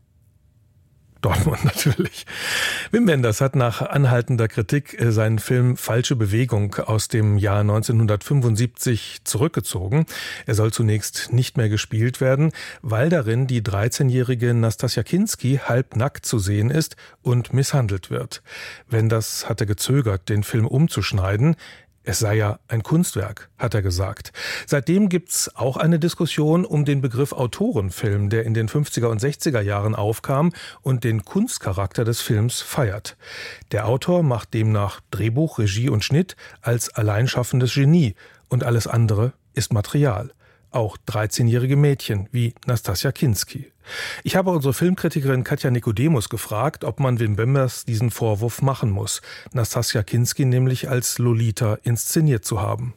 Dortmund natürlich. Wim Wenders hat nach anhaltender Kritik seinen Film Falsche Bewegung aus dem Jahr neunzehnhundertfünfundsiebzig zurückgezogen. Er soll zunächst nicht mehr gespielt werden, weil darin die dreizehnjährige Nastassja Kinski halbnackt zu sehen ist und misshandelt wird. Wenders hatte gezögert, den Film umzuschneiden. Es sei ja ein Kunstwerk, hat er gesagt. Seitdem gibt's auch eine Diskussion um den Begriff Autorenfilm, der in den fünfziger und sechziger Jahren aufkam und den Kunstcharakter des Films feiert. Der Autor macht demnach Drehbuch, Regie und Schnitt als alleinschaffendes Genie und alles andere ist Material. Auch dreizehnjährige Mädchen wie Nastassja Kinski. Ich habe unsere Filmkritikerin Katja Nikodemus gefragt, ob man Wim Wenders diesen Vorwurf machen muss, Nastassja Kinski nämlich als Lolita inszeniert zu haben.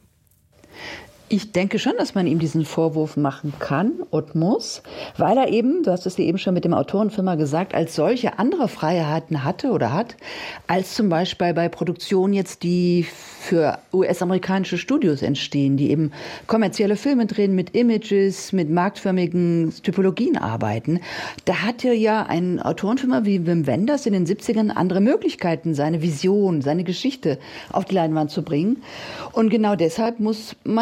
Ich denke schon, dass man ihm diesen Vorwurf machen kann und muss, weil er eben, du hast es dir eben schon mit dem Autorenfirma gesagt, als solche andere Freiheiten hatte oder hat, als zum Beispiel bei Produktionen jetzt, die für U S-amerikanische Studios entstehen, die eben kommerzielle Filme drehen, mit Images, mit marktförmigen Typologien arbeiten. Da hatte ja ein Autorenfirma wie Wim Wenders in den siebzigern andere Möglichkeiten, seine Vision, seine Geschichte auf die Leinwand zu bringen. Und genau deshalb muss man sich schon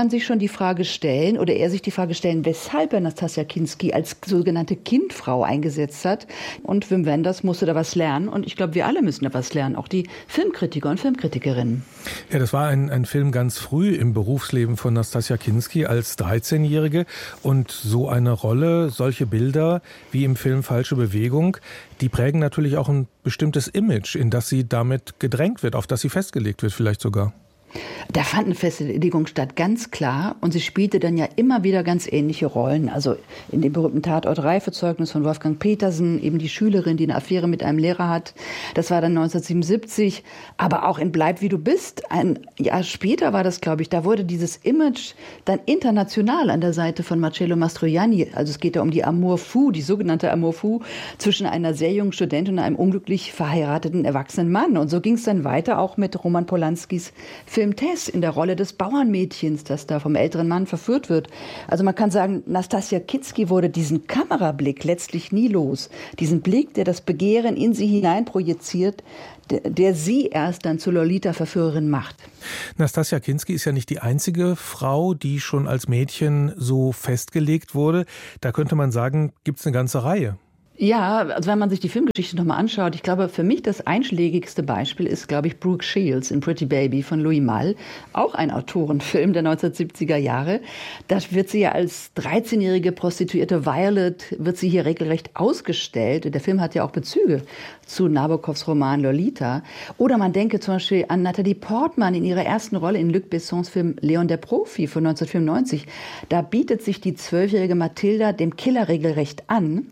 die Frage stellen oder er sich die Frage stellen, weshalb er Nastassja Kinski als sogenannte Kindfrau eingesetzt hat. Und Wim Wenders musste da was lernen. Und ich glaube, wir alle müssen da was lernen, auch die Filmkritiker und Filmkritikerinnen. Ja, das war ein, ein Film ganz früh im Berufsleben von Nastassja Kinski als dreizehnjährige. Und so eine Rolle, solche Bilder wie im Film Falsche Bewegung, die prägen natürlich auch ein bestimmtes Image, in das sie damit gedrängt wird, auf das sie festgelegt wird vielleicht sogar. Da fand eine Festlegung statt, ganz klar. Und sie spielte dann ja immer wieder ganz ähnliche Rollen. Also in dem berühmten Tatort Reifezeugnis von Wolfgang Petersen, eben die Schülerin, die eine Affäre mit einem Lehrer hat. Das war dann neunzehnhundertsiebenundsiebzig. Aber auch in Bleib wie du bist. Ein Jahr später war das, glaube ich, da wurde dieses Image dann international an der Seite von Marcello Mastroianni. Also es geht da um die Amour fou, die sogenannte Amour fou zwischen einer sehr jungen Studentin und einem unglücklich verheirateten erwachsenen Mann. Und so ging es dann weiter auch mit Roman Polanskis Film Tess in der Rolle des Bauernmädchens, das da vom älteren Mann verführt wird. Also man kann sagen, Nastassja Kinski wurde diesen Kamerablick letztlich nie los. Diesen Blick, der das Begehren in sie hinein projiziert, der, der sie erst dann zur Lolita-Verführerin macht. Nastassja Kinski ist ja nicht die einzige Frau, die schon als Mädchen so festgelegt wurde. Da könnte man sagen, gibt es eine ganze Reihe. Ja, also wenn man sich die Filmgeschichte nochmal anschaut, ich glaube, für mich das einschlägigste Beispiel ist, glaube ich, Brooke Shields in Pretty Baby von Louis Malle, auch ein Autorenfilm der neunzehnhundertsiebziger Jahre. Da wird sie ja als dreizehnjährige Prostituierte Violet, wird sie hier regelrecht ausgestellt. Der Film hat ja auch Bezüge zu Nabokovs Roman Lolita. Oder man denke zum Beispiel an Natalie Portman in ihrer ersten Rolle in Luc Bessons Film Leon der Profi von neunzehnhundertfünfundneunzig. Da bietet sich die zwölfjährige Mathilda dem Killer regelrecht an.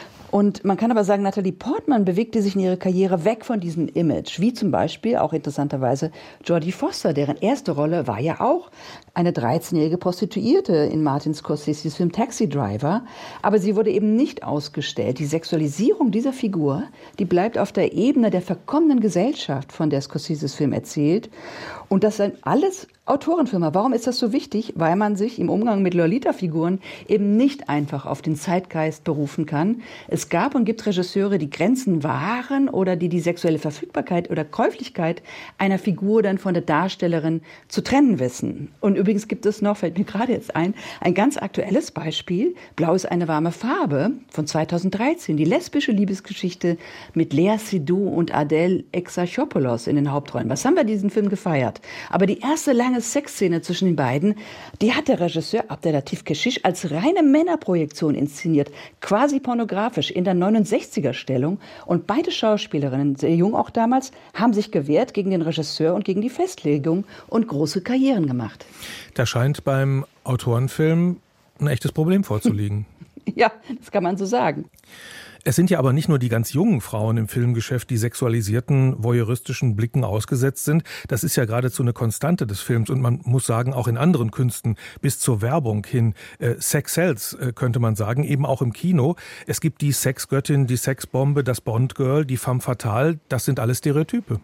Und man kann aber sagen, Natalie Portman bewegte sich in ihrer Karriere weg von diesem Image, wie zum Beispiel auch interessanterweise Jodie Foster, deren erste Rolle war ja auch eine dreizehnjährige Prostituierte in Martin Scorseses Film Taxi Driver. Aber sie wurde eben nicht ausgestellt. Die Sexualisierung dieser Figur, die bleibt auf der Ebene der verkommenen Gesellschaft, von der Scorseses Film erzählt. Und das sind alles Autorenfilme. Warum ist das so wichtig? Weil man sich im Umgang mit Lolita-Figuren eben nicht einfach auf den Zeitgeist berufen kann. Es gab und gibt Regisseure, die Grenzen wahren oder die die sexuelle Verfügbarkeit oder Käuflichkeit einer Figur dann von der Darstellerin zu trennen wissen. Und übrigens gibt es noch, fällt mir gerade jetzt ein, ein ganz aktuelles Beispiel. Blau ist eine warme Farbe von zweitausenddreizehn. Die lesbische Liebesgeschichte mit Lea Seydoux und Adele Exarchopoulos in den Hauptrollen. Was haben wir diesen Film gefeiert? Aber die erste lange Sexszene zwischen den beiden, die hat der Regisseur Abdelatif Kechiche als reine Männerprojektion inszeniert, quasi pornografisch in der neunundsechziger-Stellung. Und beide Schauspielerinnen, sehr jung auch damals, haben sich gewehrt gegen den Regisseur und gegen die Festlegung und große Karrieren gemacht. Da scheint beim Autorenfilm ein echtes Problem vorzuliegen. Ja, das kann man so sagen. Es sind ja aber nicht nur die ganz jungen Frauen im Filmgeschäft, die sexualisierten, voyeuristischen Blicken ausgesetzt sind. Das ist ja geradezu eine Konstante des Films. Und man muss sagen, auch in anderen Künsten bis zur Werbung hin. Äh, Sex sells, äh, könnte man sagen, eben auch im Kino. Es gibt die Sexgöttin, die Sexbombe, das Bond-Girl, die femme fatale. Das sind alles Stereotype.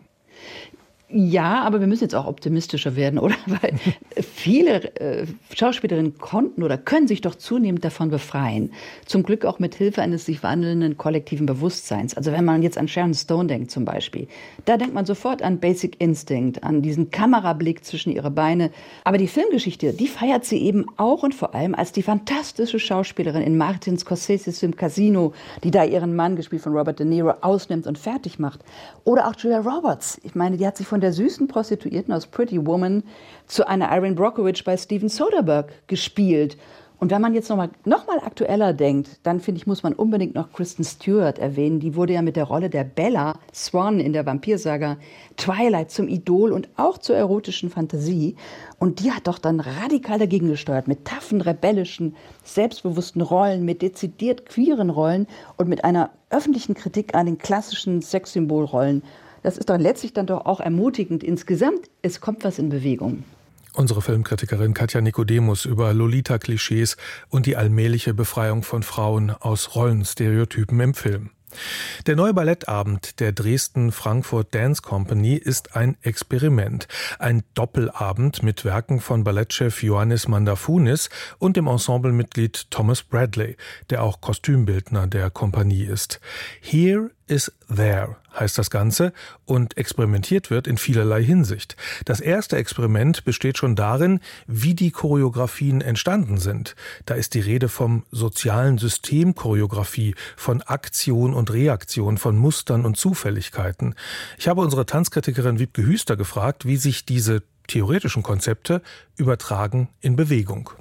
Ja, aber wir müssen jetzt auch optimistischer werden, oder? Weil viele äh, Schauspielerinnen konnten oder können sich doch zunehmend davon befreien. Zum Glück auch mit Hilfe eines sich wandelnden kollektiven Bewusstseins. Also wenn man jetzt an Sharon Stone denkt zum Beispiel, da denkt man sofort an Basic Instinct, an diesen Kamerablick zwischen ihre Beine. Aber die Filmgeschichte, die feiert sie eben auch und vor allem als die fantastische Schauspielerin in Martin Scorseses Film Casino, die da ihren Mann, gespielt von Robert De Niro, ausnimmt und fertig macht. Oder auch Julia Roberts. Ich meine, die hat sich von der süßen Prostituierten aus Pretty Woman zu einer Erin Brockovich bei Steven Soderbergh gespielt. Und wenn man jetzt noch mal, noch mal aktueller denkt, dann finde ich, muss man unbedingt noch Kristen Stewart erwähnen. Die wurde ja mit der Rolle der Bella Swan in der Vampirsaga Twilight zum Idol und auch zur erotischen Fantasie. Und die hat doch dann radikal dagegen gesteuert, mit taffen, rebellischen, selbstbewussten Rollen, mit dezidiert queeren Rollen und mit einer öffentlichen Kritik an den klassischen Sexsymbolrollen. Das ist doch letztlich dann doch auch ermutigend. Insgesamt, es kommt was in Bewegung. Unsere Filmkritikerin Katja Nikodemus über Lolita-Klischees und die allmähliche Befreiung von Frauen aus Rollenstereotypen im Film. Der neue Ballettabend der Dresden-Frankfurt Dance Company ist ein Experiment. Ein Doppelabend mit Werken von Ballettchef Ioannis Mandafounis und dem Ensemblemitglied Thomas Bradley, der auch Kostümbildner der Kompanie ist. Here is There heißt das Ganze, und experimentiert wird in vielerlei Hinsicht. Das erste Experiment besteht schon darin, wie die Choreografien entstanden sind. Da ist die Rede vom sozialen System Choreografie, von Aktion und Reaktion, von Mustern und Zufälligkeiten. Ich habe unsere Tanzkritikerin Wiebke Hüster gefragt, wie sich diese theoretischen Konzepte übertragen in Bewegung.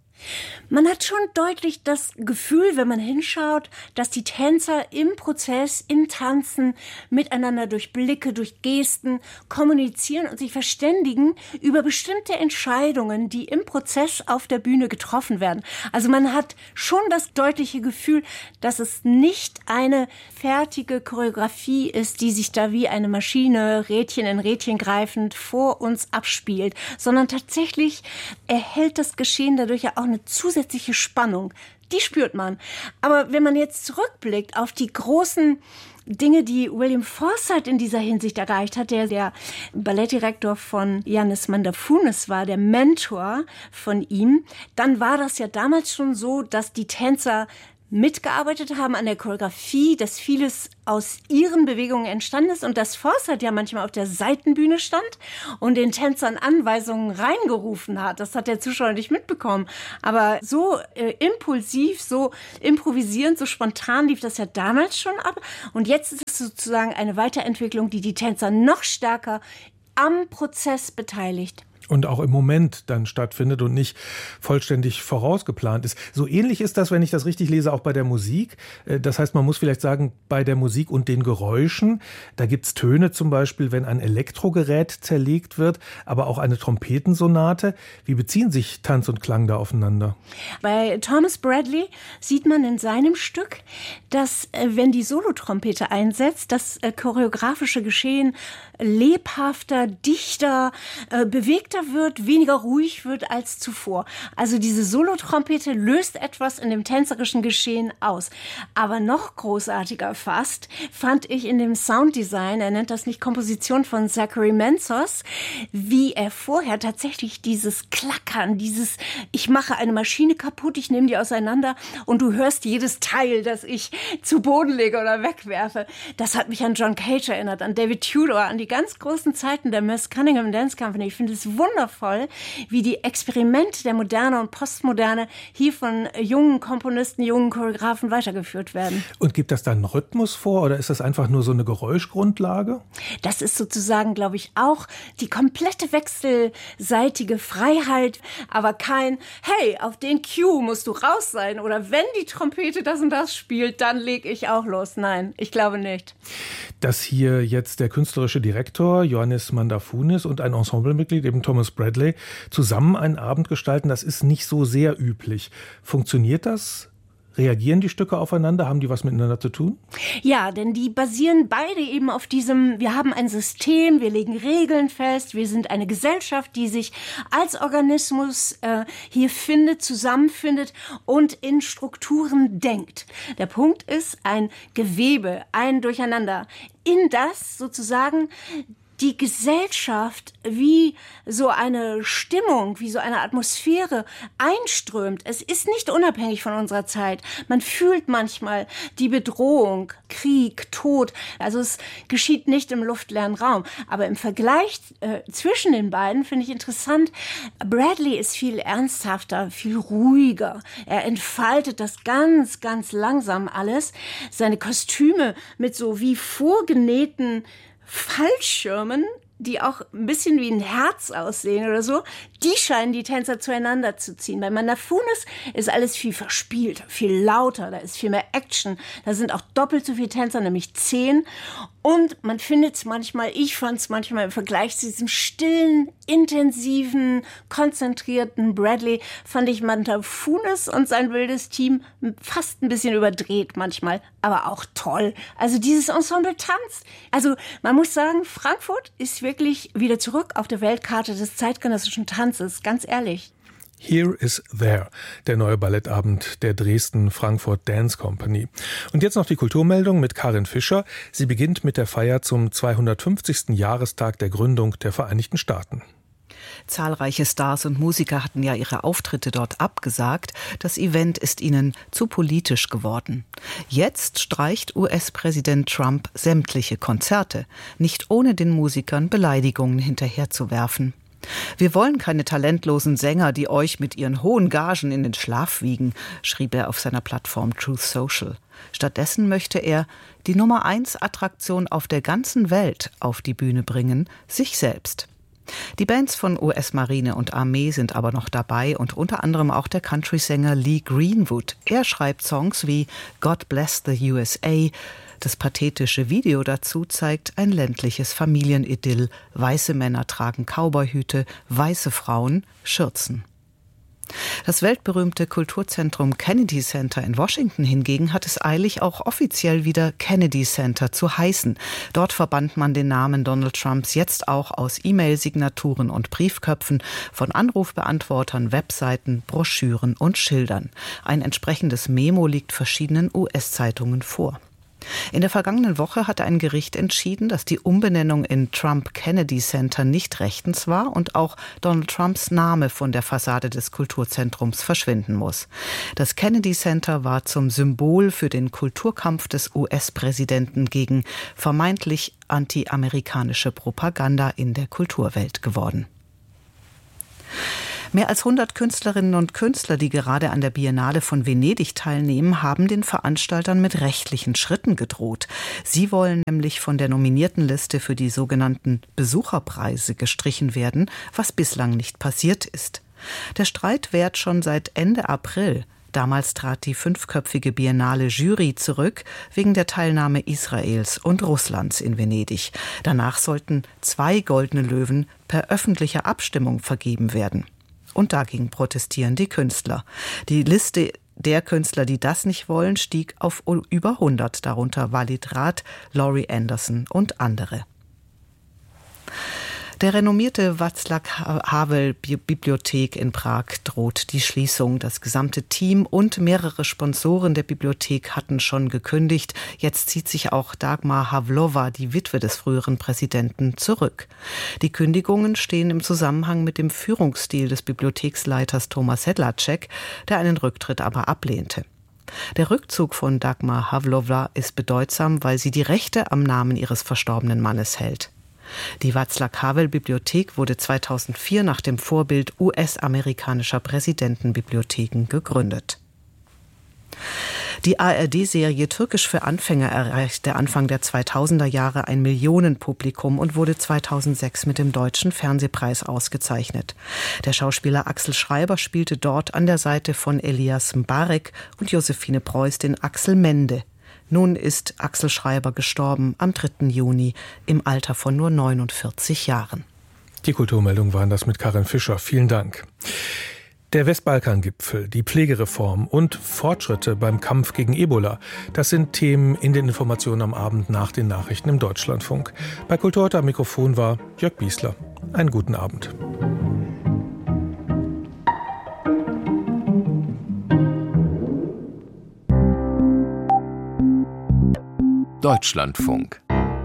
Man hat schon deutlich das Gefühl, wenn man hinschaut, dass die Tänzer im Prozess, im Tanzen miteinander durch Blicke, durch Gesten kommunizieren und sich verständigen über bestimmte Entscheidungen, die im Prozess auf der Bühne getroffen werden. Also man hat schon das deutliche Gefühl, dass es nicht eine fertige Choreografie ist, die sich da wie eine Maschine, Rädchen in Rädchen greifend, vor uns abspielt, sondern tatsächlich erhält das Geschehen dadurch ja auch eine zusätzliche Spannung. Die spürt man. Aber wenn man jetzt zurückblickt auf die großen Dinge, die William Forsythe in dieser Hinsicht erreicht hat, der der Ballettdirektor von Yannis Mandafounis war, der Mentor von ihm, dann war das ja damals schon so, dass die Tänzer mitgearbeitet haben an der Choreografie, dass vieles aus ihren Bewegungen entstanden ist und dass Forsythe ja manchmal auf der Seitenbühne stand und den Tänzern Anweisungen reingerufen hat. Das hat der Zuschauer nicht mitbekommen. Aber so äh, impulsiv, so improvisierend, so spontan lief das ja damals schon ab. Und jetzt ist es sozusagen eine Weiterentwicklung, die die Tänzer noch stärker am Prozess beteiligt. Und auch im Moment dann stattfindet und nicht vollständig vorausgeplant ist. So ähnlich ist das, wenn ich das richtig lese, auch bei der Musik. Das heißt, man muss vielleicht sagen, bei der Musik und den Geräuschen, da gibt es Töne zum Beispiel, wenn ein Elektrogerät zerlegt wird, aber auch eine Trompetensonate. Wie beziehen sich Tanz und Klang da aufeinander? Bei Thomas Bradley sieht man in seinem Stück, dass, wenn die Solotrompete einsetzt, das choreografische Geschehen lebhafter, dichter, bewegter wird, weniger ruhig wird als zuvor. Also diese Solotrompete löst etwas in dem tänzerischen Geschehen aus. Aber noch großartiger fast fand ich in dem Sounddesign, er nennt das nicht Komposition von Zachary Menzos, wie er vorher tatsächlich dieses Klackern, dieses ich mache eine Maschine kaputt, ich nehme die auseinander und du hörst jedes Teil, das ich zu Boden lege oder wegwerfe. Das hat mich an John Cage erinnert, an David Tudor, an die ganz großen Zeiten der Miss Cunningham Dance Company. Ich finde es wundervoll, wie die Experimente der Moderne und Postmoderne hier von jungen Komponisten, jungen Choreografen weitergeführt werden. Und gibt das dann einen Rhythmus vor oder ist das einfach nur so eine Geräuschgrundlage? Das ist sozusagen, glaube ich, auch die komplette wechselseitige Freiheit, aber kein, hey, auf den Cue musst du raus sein oder wenn die Trompete das und das spielt, dann leg ich auch los. Nein, ich glaube nicht. Dass hier jetzt der künstlerische Direktor Yannis Mandafounis und ein Ensemblemitglied, eben Thomas Bradley, zusammen einen Abend gestalten, das ist nicht so sehr üblich. Funktioniert das? Reagieren die Stücke aufeinander? Haben die was miteinander zu tun? Ja, denn die basieren beide eben auf diesem, wir haben ein System, wir legen Regeln fest, wir sind eine Gesellschaft, die sich als Organismus äh, hier findet, zusammenfindet und in Strukturen denkt. Der Punkt ist ein Gewebe, ein Durcheinander, in das sozusagen die Gesellschaft wie so eine Stimmung, wie so eine Atmosphäre einströmt. Es ist nicht unabhängig von unserer Zeit. Man fühlt manchmal die Bedrohung, Krieg, Tod. Also es geschieht nicht im luftleeren Raum. Aber im Vergleich äh, zwischen den beiden finde ich interessant, Bradley ist viel ernsthafter, viel ruhiger. Er entfaltet das ganz, ganz langsam alles. Seine Kostüme mit so wie vorgenähten Fallschirmen, die auch ein bisschen wie ein Herz aussehen oder so, die scheinen die Tänzer zueinander zu ziehen. Bei Mandafounis ist alles viel verspielter, viel lauter, da ist viel mehr Action. Da sind auch doppelt so viele Tänzer, nämlich zehn. Und man findet es manchmal, ich fand es manchmal im Vergleich zu diesem stillen, intensiven, konzentrierten Bradley, fand ich Mandafounis und sein wildes Team fast ein bisschen überdreht manchmal, aber auch toll. Also dieses Ensemble tanzt. Also man muss sagen, Frankfurt ist wirklich wieder zurück auf der Weltkarte des zeitgenössischen Tanzes, ganz ehrlich. Here is There, der neue Ballettabend der Dresden-Frankfurt Dance Company. Und jetzt noch die Kulturmeldung mit Karin Fischer. Sie beginnt mit der Feier zum zweihundertfünfzigsten Jahrestag der Gründung der Vereinigten Staaten. Zahlreiche Stars und Musiker hatten ja ihre Auftritte dort abgesagt. Das Event ist ihnen zu politisch geworden. Jetzt streicht U S-Präsident Trump sämtliche Konzerte, nicht ohne den Musikern Beleidigungen hinterherzuwerfen. Wir wollen keine talentlosen Sänger, die euch mit ihren hohen Gagen in den Schlaf wiegen, schrieb er auf seiner Plattform Truth Social. Stattdessen möchte er die Nummer eins Attraktion auf der ganzen Welt auf die Bühne bringen, sich selbst. Die Bands von U S-Marine und Armee sind aber noch dabei und unter anderem auch der Country-Sänger Lee Greenwood. Er schreibt Songs wie God Bless the U S A. Das pathetische Video dazu zeigt ein ländliches Familienidyll. Weiße Männer tragen Cowboyhüte, weiße Frauen Schürzen. Das weltberühmte Kulturzentrum Kennedy Center in Washington hingegen hat es eilig, auch offiziell wieder Kennedy Center zu heißen. Dort verbannt man den Namen Donald Trumps jetzt auch aus E-Mail-Signaturen und Briefköpfen, von Anrufbeantwortern, Webseiten, Broschüren und Schildern. Ein entsprechendes Memo liegt verschiedenen U S-Zeitungen vor. In der vergangenen Woche hatte ein Gericht entschieden, dass die Umbenennung in Trump Kennedy Center nicht rechtens war und auch Donald Trumps Name von der Fassade des Kulturzentrums verschwinden muss. Das Kennedy Center war zum Symbol für den Kulturkampf des U S-Präsidenten gegen vermeintlich anti-amerikanische Propaganda in der Kulturwelt geworden. Mehr als hundert Künstlerinnen und Künstler, die gerade an der Biennale von Venedig teilnehmen, haben den Veranstaltern mit rechtlichen Schritten gedroht. Sie wollen nämlich von der Nominiertenliste für die sogenannten Besucherpreise gestrichen werden, was bislang nicht passiert ist. Der Streit währt schon seit Ende April. Damals trat die fünfköpfige Biennale Jury zurück wegen der Teilnahme Israels und Russlands in Venedig. Danach sollten zwei Goldene Löwen per öffentlicher Abstimmung vergeben werden. Und dagegen protestieren die Künstler. Die Liste der Künstler, die das nicht wollen, stieg auf über hundert, darunter Walid Rath, Laurie Anderson und andere. Der renommierte Václav-Havel-Bibliothek in Prag droht die Schließung. Das gesamte Team und mehrere Sponsoren der Bibliothek hatten schon gekündigt. Jetzt zieht sich auch Dagmar Havlova, die Witwe des früheren Präsidenten, zurück. Die Kündigungen stehen im Zusammenhang mit dem Führungsstil des Bibliotheksleiters Thomas Sedlacek, der einen Rücktritt aber ablehnte. Der Rückzug von Dagmar Havlova ist bedeutsam, weil sie die Rechte am Namen ihres verstorbenen Mannes hält. Die Václav-Havel-Bibliothek wurde zweitausendvier nach dem Vorbild U S-amerikanischer Präsidentenbibliotheken gegründet. Die A R D-Serie Türkisch für Anfänger erreichte Anfang der zweitausender Jahre ein Millionenpublikum und wurde zweitausendsechs mit dem Deutschen Fernsehpreis ausgezeichnet. Der Schauspieler Axel Schreiber spielte dort an der Seite von Elias Mbarek und Josephine Preuß den Axel Mende. Nun ist Axel Schreiber gestorben am dritten Juni im Alter von nur neunundvierzig Jahren. Die Kulturmeldung waren das mit Karin Fischer. Vielen Dank. Der Westbalkan-Gipfel, die Pflegereform und Fortschritte beim Kampf gegen Ebola, das sind Themen in den Informationen am Abend nach den Nachrichten im Deutschlandfunk. Bei Kultur heute am Mikrofon war Jörg Biesler. Einen guten Abend. Deutschlandfunk.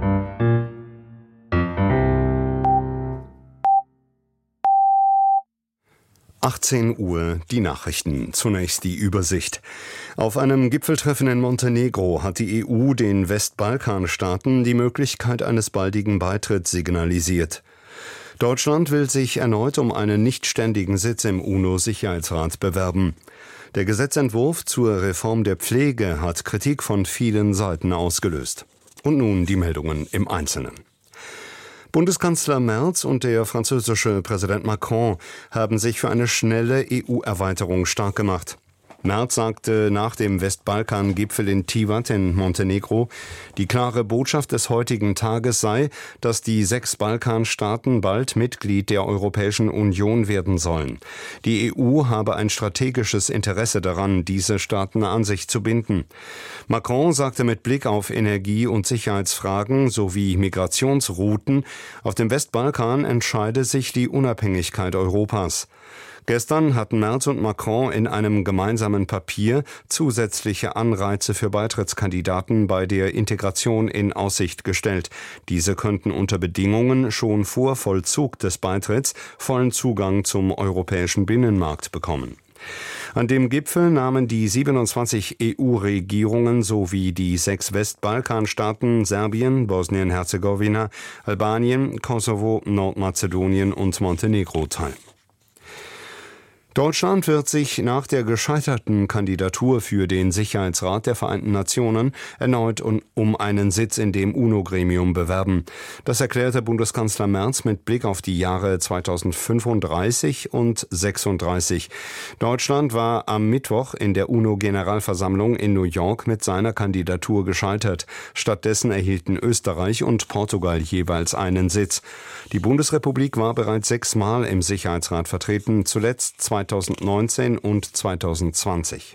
achtzehn Uhr, die Nachrichten. Zunächst die Übersicht. Auf einem Gipfeltreffen in Montenegro hat die E U den Westbalkanstaaten die Möglichkeit eines baldigen Beitritts signalisiert. Deutschland will sich erneut um einen nichtständigen Sitz im UNO-Sicherheitsrat bewerben. Der Gesetzentwurf zur Reform der Pflege hat Kritik von vielen Seiten ausgelöst. Und nun die Meldungen im Einzelnen. Bundeskanzler Merz und der französische Präsident Macron haben sich für eine schnelle E U-Erweiterung stark gemacht. Merz sagte nach dem Westbalkan-Gipfel in Tivat in Montenegro, die klare Botschaft des heutigen Tages sei, dass die sechs Balkanstaaten bald Mitglied der Europäischen Union werden sollen. Die E U habe ein strategisches Interesse daran, diese Staaten an sich zu binden. Macron sagte mit Blick auf Energie- und Sicherheitsfragen sowie Migrationsrouten, auf dem Westbalkan entscheide sich die Unabhängigkeit Europas. Gestern hatten Merz und Macron in einem gemeinsamen Papier zusätzliche Anreize für Beitrittskandidaten bei der Integration in Aussicht gestellt. Diese könnten unter Bedingungen schon vor Vollzug des Beitritts vollen Zugang zum europäischen Binnenmarkt bekommen. An dem Gipfel nahmen die siebenundzwanzig E U-Regierungen sowie die sechs Westbalkanstaaten Serbien, Bosnien-Herzegowina, Albanien, Kosovo, Nordmazedonien und Montenegro teil. Deutschland wird sich nach der gescheiterten Kandidatur für den Sicherheitsrat der Vereinten Nationen erneut um einen Sitz in dem UNO-Gremium bewerben. Das erklärte Bundeskanzler Merz mit Blick auf die Jahre zweitausendfünfunddreißig und sechsunddreißig. Deutschland war am Mittwoch in der UNO-Generalversammlung in New York mit seiner Kandidatur gescheitert. Stattdessen erhielten Österreich und Portugal jeweils einen Sitz. Die Bundesrepublik war bereits sechsmal im Sicherheitsrat vertreten, zuletzt zweitausendneunzehn und zweitausendzwanzig.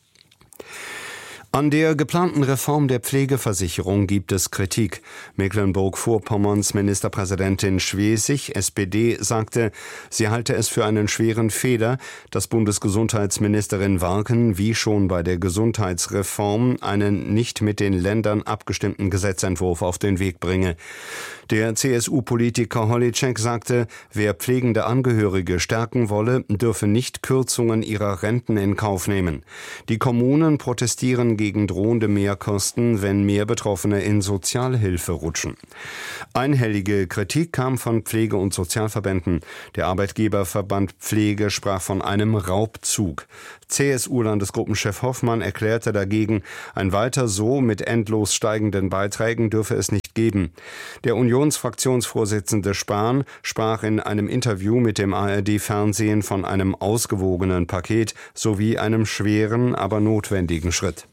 An der geplanten Reform der Pflegeversicherung gibt es Kritik. Mecklenburg-Vorpommerns Ministerpräsidentin Schwesig, S P D, sagte, sie halte es für einen schweren Fehler, dass Bundesgesundheitsministerin Warken wie schon bei der Gesundheitsreform einen nicht mit den Ländern abgestimmten Gesetzentwurf auf den Weg bringe. Der C S U-Politiker Holitschek sagte, wer pflegende Angehörige stärken wolle, dürfe nicht Kürzungen ihrer Renten in Kauf nehmen. Die Kommunen protestieren gegen drohende Mehrkosten, wenn mehr Betroffene in Sozialhilfe rutschen. Einhellige Kritik kam von Pflege- und Sozialverbänden. Der Arbeitgeberverband Pflege sprach von einem Raubzug. C S U-Landesgruppenchef Hoffmann erklärte dagegen, ein weiter so mit endlos steigenden Beiträgen dürfe es nicht geben. Der Unionsfraktionsvorsitzende Spahn sprach in einem Interview mit dem A R D-Fernsehen von einem ausgewogenen Paket sowie einem schweren, aber notwendigen Schritt.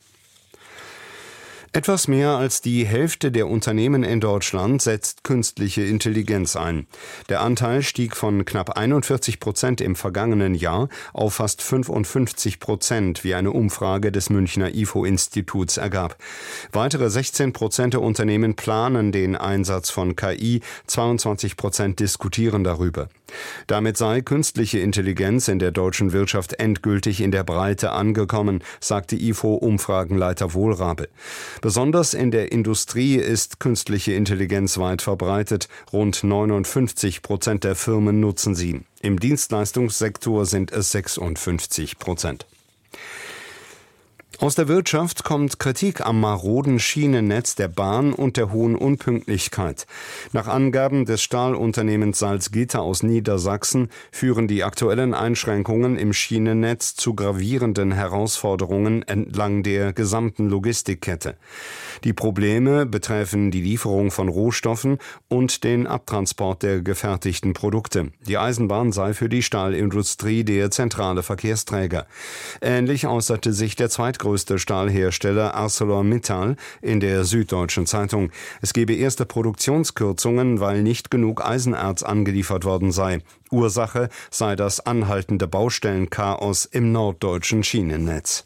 Etwas mehr als die Hälfte der Unternehmen in Deutschland setzt künstliche Intelligenz ein. Der Anteil stieg von knapp einundvierzig Prozent im vergangenen Jahr auf fast fünfundfünfzig Prozent, wie eine Umfrage des Münchner I F O-Instituts ergab. Weitere sechzehn Prozent der Unternehmen planen den Einsatz von K I, zweiundzwanzig Prozent diskutieren darüber. Damit sei künstliche Intelligenz in der deutschen Wirtschaft endgültig in der Breite angekommen, sagte I F O-Umfragenleiter Wohlrabe. Besonders in der Industrie ist künstliche Intelligenz weit verbreitet. Rund neunundfünfzig Prozent der Firmen nutzen sie. Im Dienstleistungssektor sind es sechsundfünfzig Prozent. Aus der Wirtschaft kommt Kritik am maroden Schienennetz der Bahn und der hohen Unpünktlichkeit. Nach Angaben des Stahlunternehmens Salzgitter aus Niedersachsen führen die aktuellen Einschränkungen im Schienennetz zu gravierenden Herausforderungen entlang der gesamten Logistikkette. Die Probleme betreffen die Lieferung von Rohstoffen und den Abtransport der gefertigten Produkte. Die Eisenbahn sei für die Stahlindustrie der zentrale Verkehrsträger. Ähnlich äußerte sich der zweitgrößte größte Stahlhersteller ArcelorMittal in der Süddeutschen Zeitung. Es gebe erste Produktionskürzungen, weil nicht genug Eisenerz angeliefert worden sei. Ursache sei das anhaltende Baustellenchaos im norddeutschen Schienennetz.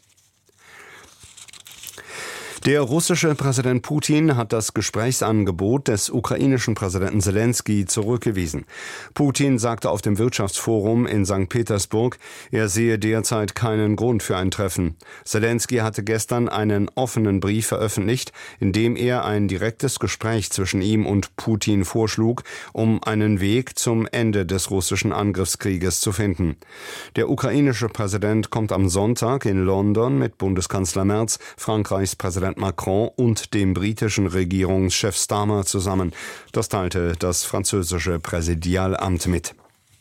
Der russische Präsident Putin hat das Gesprächsangebot des ukrainischen Präsidenten Selenskyj zurückgewiesen. Putin sagte auf dem Wirtschaftsforum in Sankt Petersburg, er sehe derzeit keinen Grund für ein Treffen. Selenskyj hatte gestern einen offenen Brief veröffentlicht, in dem er ein direktes Gespräch zwischen ihm und Putin vorschlug, um einen Weg zum Ende des russischen Angriffskrieges zu finden. Der ukrainische Präsident kommt am Sonntag in London mit Bundeskanzler Merz, Frankreichs Präsident Macron und dem britischen Regierungschef Starmer zusammen. Das teilte das französische Präsidialamt mit.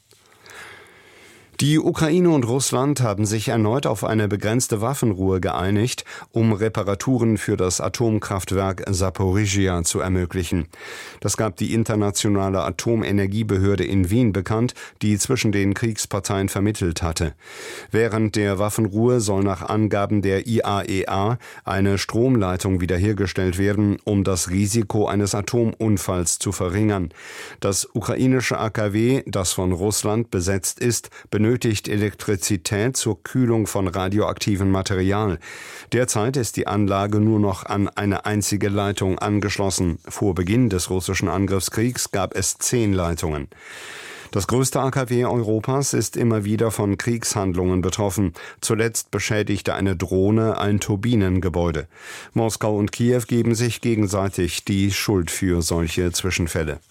Die Ukraine und Russland haben sich erneut auf eine begrenzte Waffenruhe geeinigt, um Reparaturen für das Atomkraftwerk Saporischschja zu ermöglichen. Das gab die internationale Atomenergiebehörde in Wien bekannt, die zwischen den Kriegsparteien vermittelt hatte. Während der Waffenruhe soll nach Angaben der I A E A eine Stromleitung wiederhergestellt werden, um das Risiko eines Atomunfalls zu verringern. Das ukrainische A K W, das von Russland besetzt ist, benötigt benötigt Elektrizität zur Kühlung von radioaktivem Material. Derzeit ist die Anlage nur noch an eine einzige Leitung angeschlossen. Vor Beginn des russischen Angriffskriegs gab es zehn Leitungen. Das größte A K W Europas ist immer wieder von Kriegshandlungen betroffen. Zuletzt beschädigte eine Drohne ein Turbinengebäude. Moskau und Kiew geben sich gegenseitig die Schuld für solche Zwischenfälle.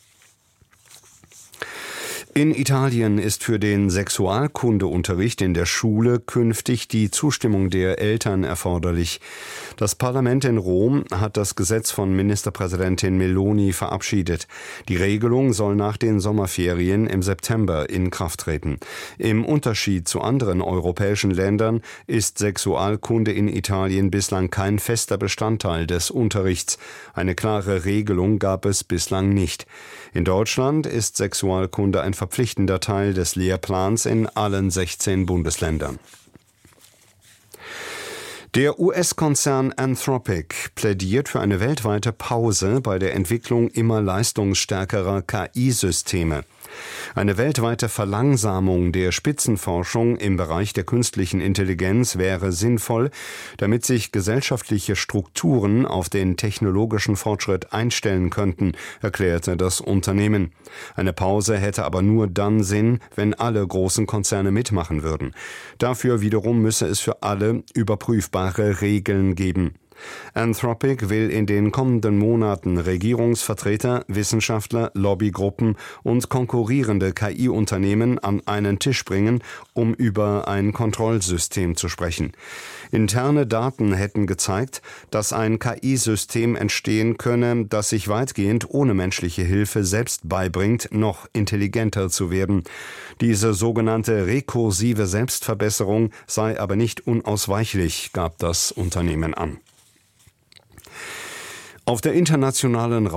In Italien ist für den Sexualkundeunterricht in der Schule künftig die Zustimmung der Eltern erforderlich. Das Parlament in Rom hat das Gesetz von Ministerpräsidentin Meloni verabschiedet. Die Regelung soll nach den Sommerferien im September in Kraft treten. Im Unterschied zu anderen europäischen Ländern ist Sexualkunde in Italien bislang kein fester Bestandteil des Unterrichts. Eine klare Regelung gab es bislang nicht. In Deutschland ist Sexualkunde ein verpflichtender Teil des Lehrplans in allen sechzehn Bundesländern. Der U S-Konzern Anthropic plädiert für eine weltweite Pause bei der Entwicklung immer leistungsstärkerer K I-Systeme. Eine weltweite Verlangsamung der Spitzenforschung im Bereich der künstlichen Intelligenz wäre sinnvoll, damit sich gesellschaftliche Strukturen auf den technologischen Fortschritt einstellen könnten, erklärte das Unternehmen. Eine Pause hätte aber nur dann Sinn, wenn alle großen Konzerne mitmachen würden. Dafür wiederum müsse es für alle überprüfbare Regeln geben. Anthropic will in den kommenden Monaten Regierungsvertreter, Wissenschaftler, Lobbygruppen und konkurrierende K I-Unternehmen an einen Tisch bringen, um über ein Kontrollsystem zu sprechen. Interne Daten hätten gezeigt, dass ein K I-System entstehen könne, das sich weitgehend ohne menschliche Hilfe selbst beibringt, noch intelligenter zu werden. Diese sogenannte rekursive Selbstverbesserung sei aber nicht unausweichlich, gab das Unternehmen an. Auf der internationalen